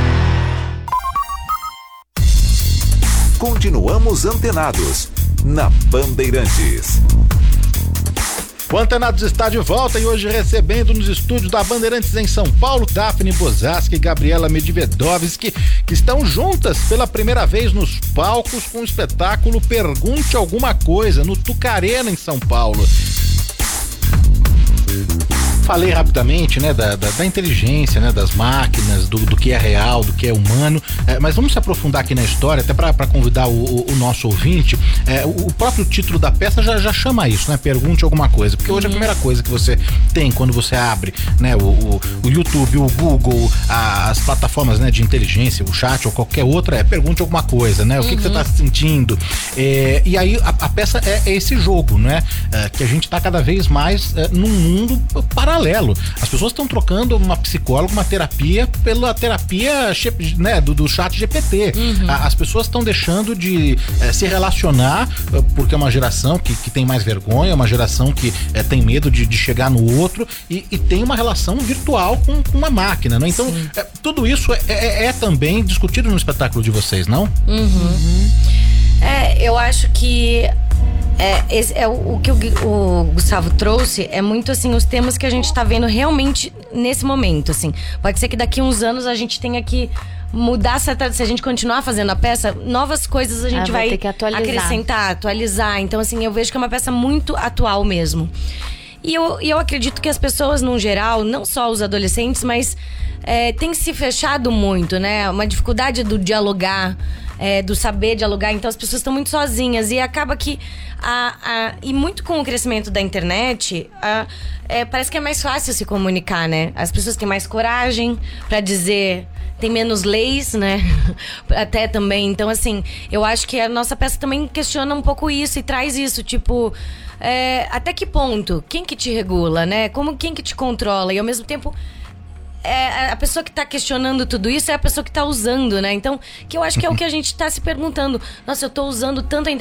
Continuamos antenados na Bandeirantes. O Antenados está de volta e hoje recebendo nos estúdios da Bandeirantes em São Paulo, Daphne Bozaski e Gabriela Medvedovski, que estão juntas pela primeira vez nos palcos com o espetáculo Pergunte Alguma Coisa, no Tucarena, em São Paulo. Falei rapidamente, né, da inteligência, né, das máquinas, do que é real, do que é humano, mas vamos se aprofundar aqui na história, até para convidar o nosso ouvinte. O próprio título da peça já chama isso, né? Pergunte alguma coisa, porque hoje a primeira coisa que você tem quando você abre, né, o YouTube, o Google, as plataformas, né, de inteligência, o chat ou qualquer outra, pergunte alguma coisa, né? O que você está sentindo? E aí a peça é esse jogo, né? Que a gente está cada vez mais num mundo paralelo, paralelo. As pessoas estão trocando uma psicóloga, uma terapia pela terapia, né, do chat GPT. As pessoas estão deixando de se relacionar porque é uma geração que tem mais vergonha, uma geração que tem medo de chegar no outro e tem uma relação virtual com uma máquina, né? Então, tudo isso é também discutido no espetáculo de vocês, não? Eu acho que o que o Gustavo trouxe é muito assim os temas que a gente tá vendo realmente nesse momento, assim. Pode ser que daqui a uns anos a gente tenha que mudar, se a gente continuar fazendo a peça, novas coisas a gente vai ter que acrescentar, atualizar. Então, assim, eu vejo que é uma peça muito atual mesmo. E eu acredito que as pessoas, no geral, não só os adolescentes, mas tem se fechado muito, né? Uma dificuldade do dialogar, do saber dialogar. Então as pessoas estão muito sozinhas e acaba que e muito com o crescimento da internet, parece que é mais fácil se comunicar, né? As pessoas têm mais coragem pra dizer, tem menos leis, né? Até também. Então, assim, eu acho que a nossa peça também questiona um pouco isso e traz isso, tipo, até que ponto? Quem que te regula, né? Quem que te controla? E ao mesmo tempo, a pessoa que tá questionando tudo isso é a pessoa que tá usando, né? Então, que eu acho que é o que a gente tá se perguntando. Nossa, eu tô usando tanto a internet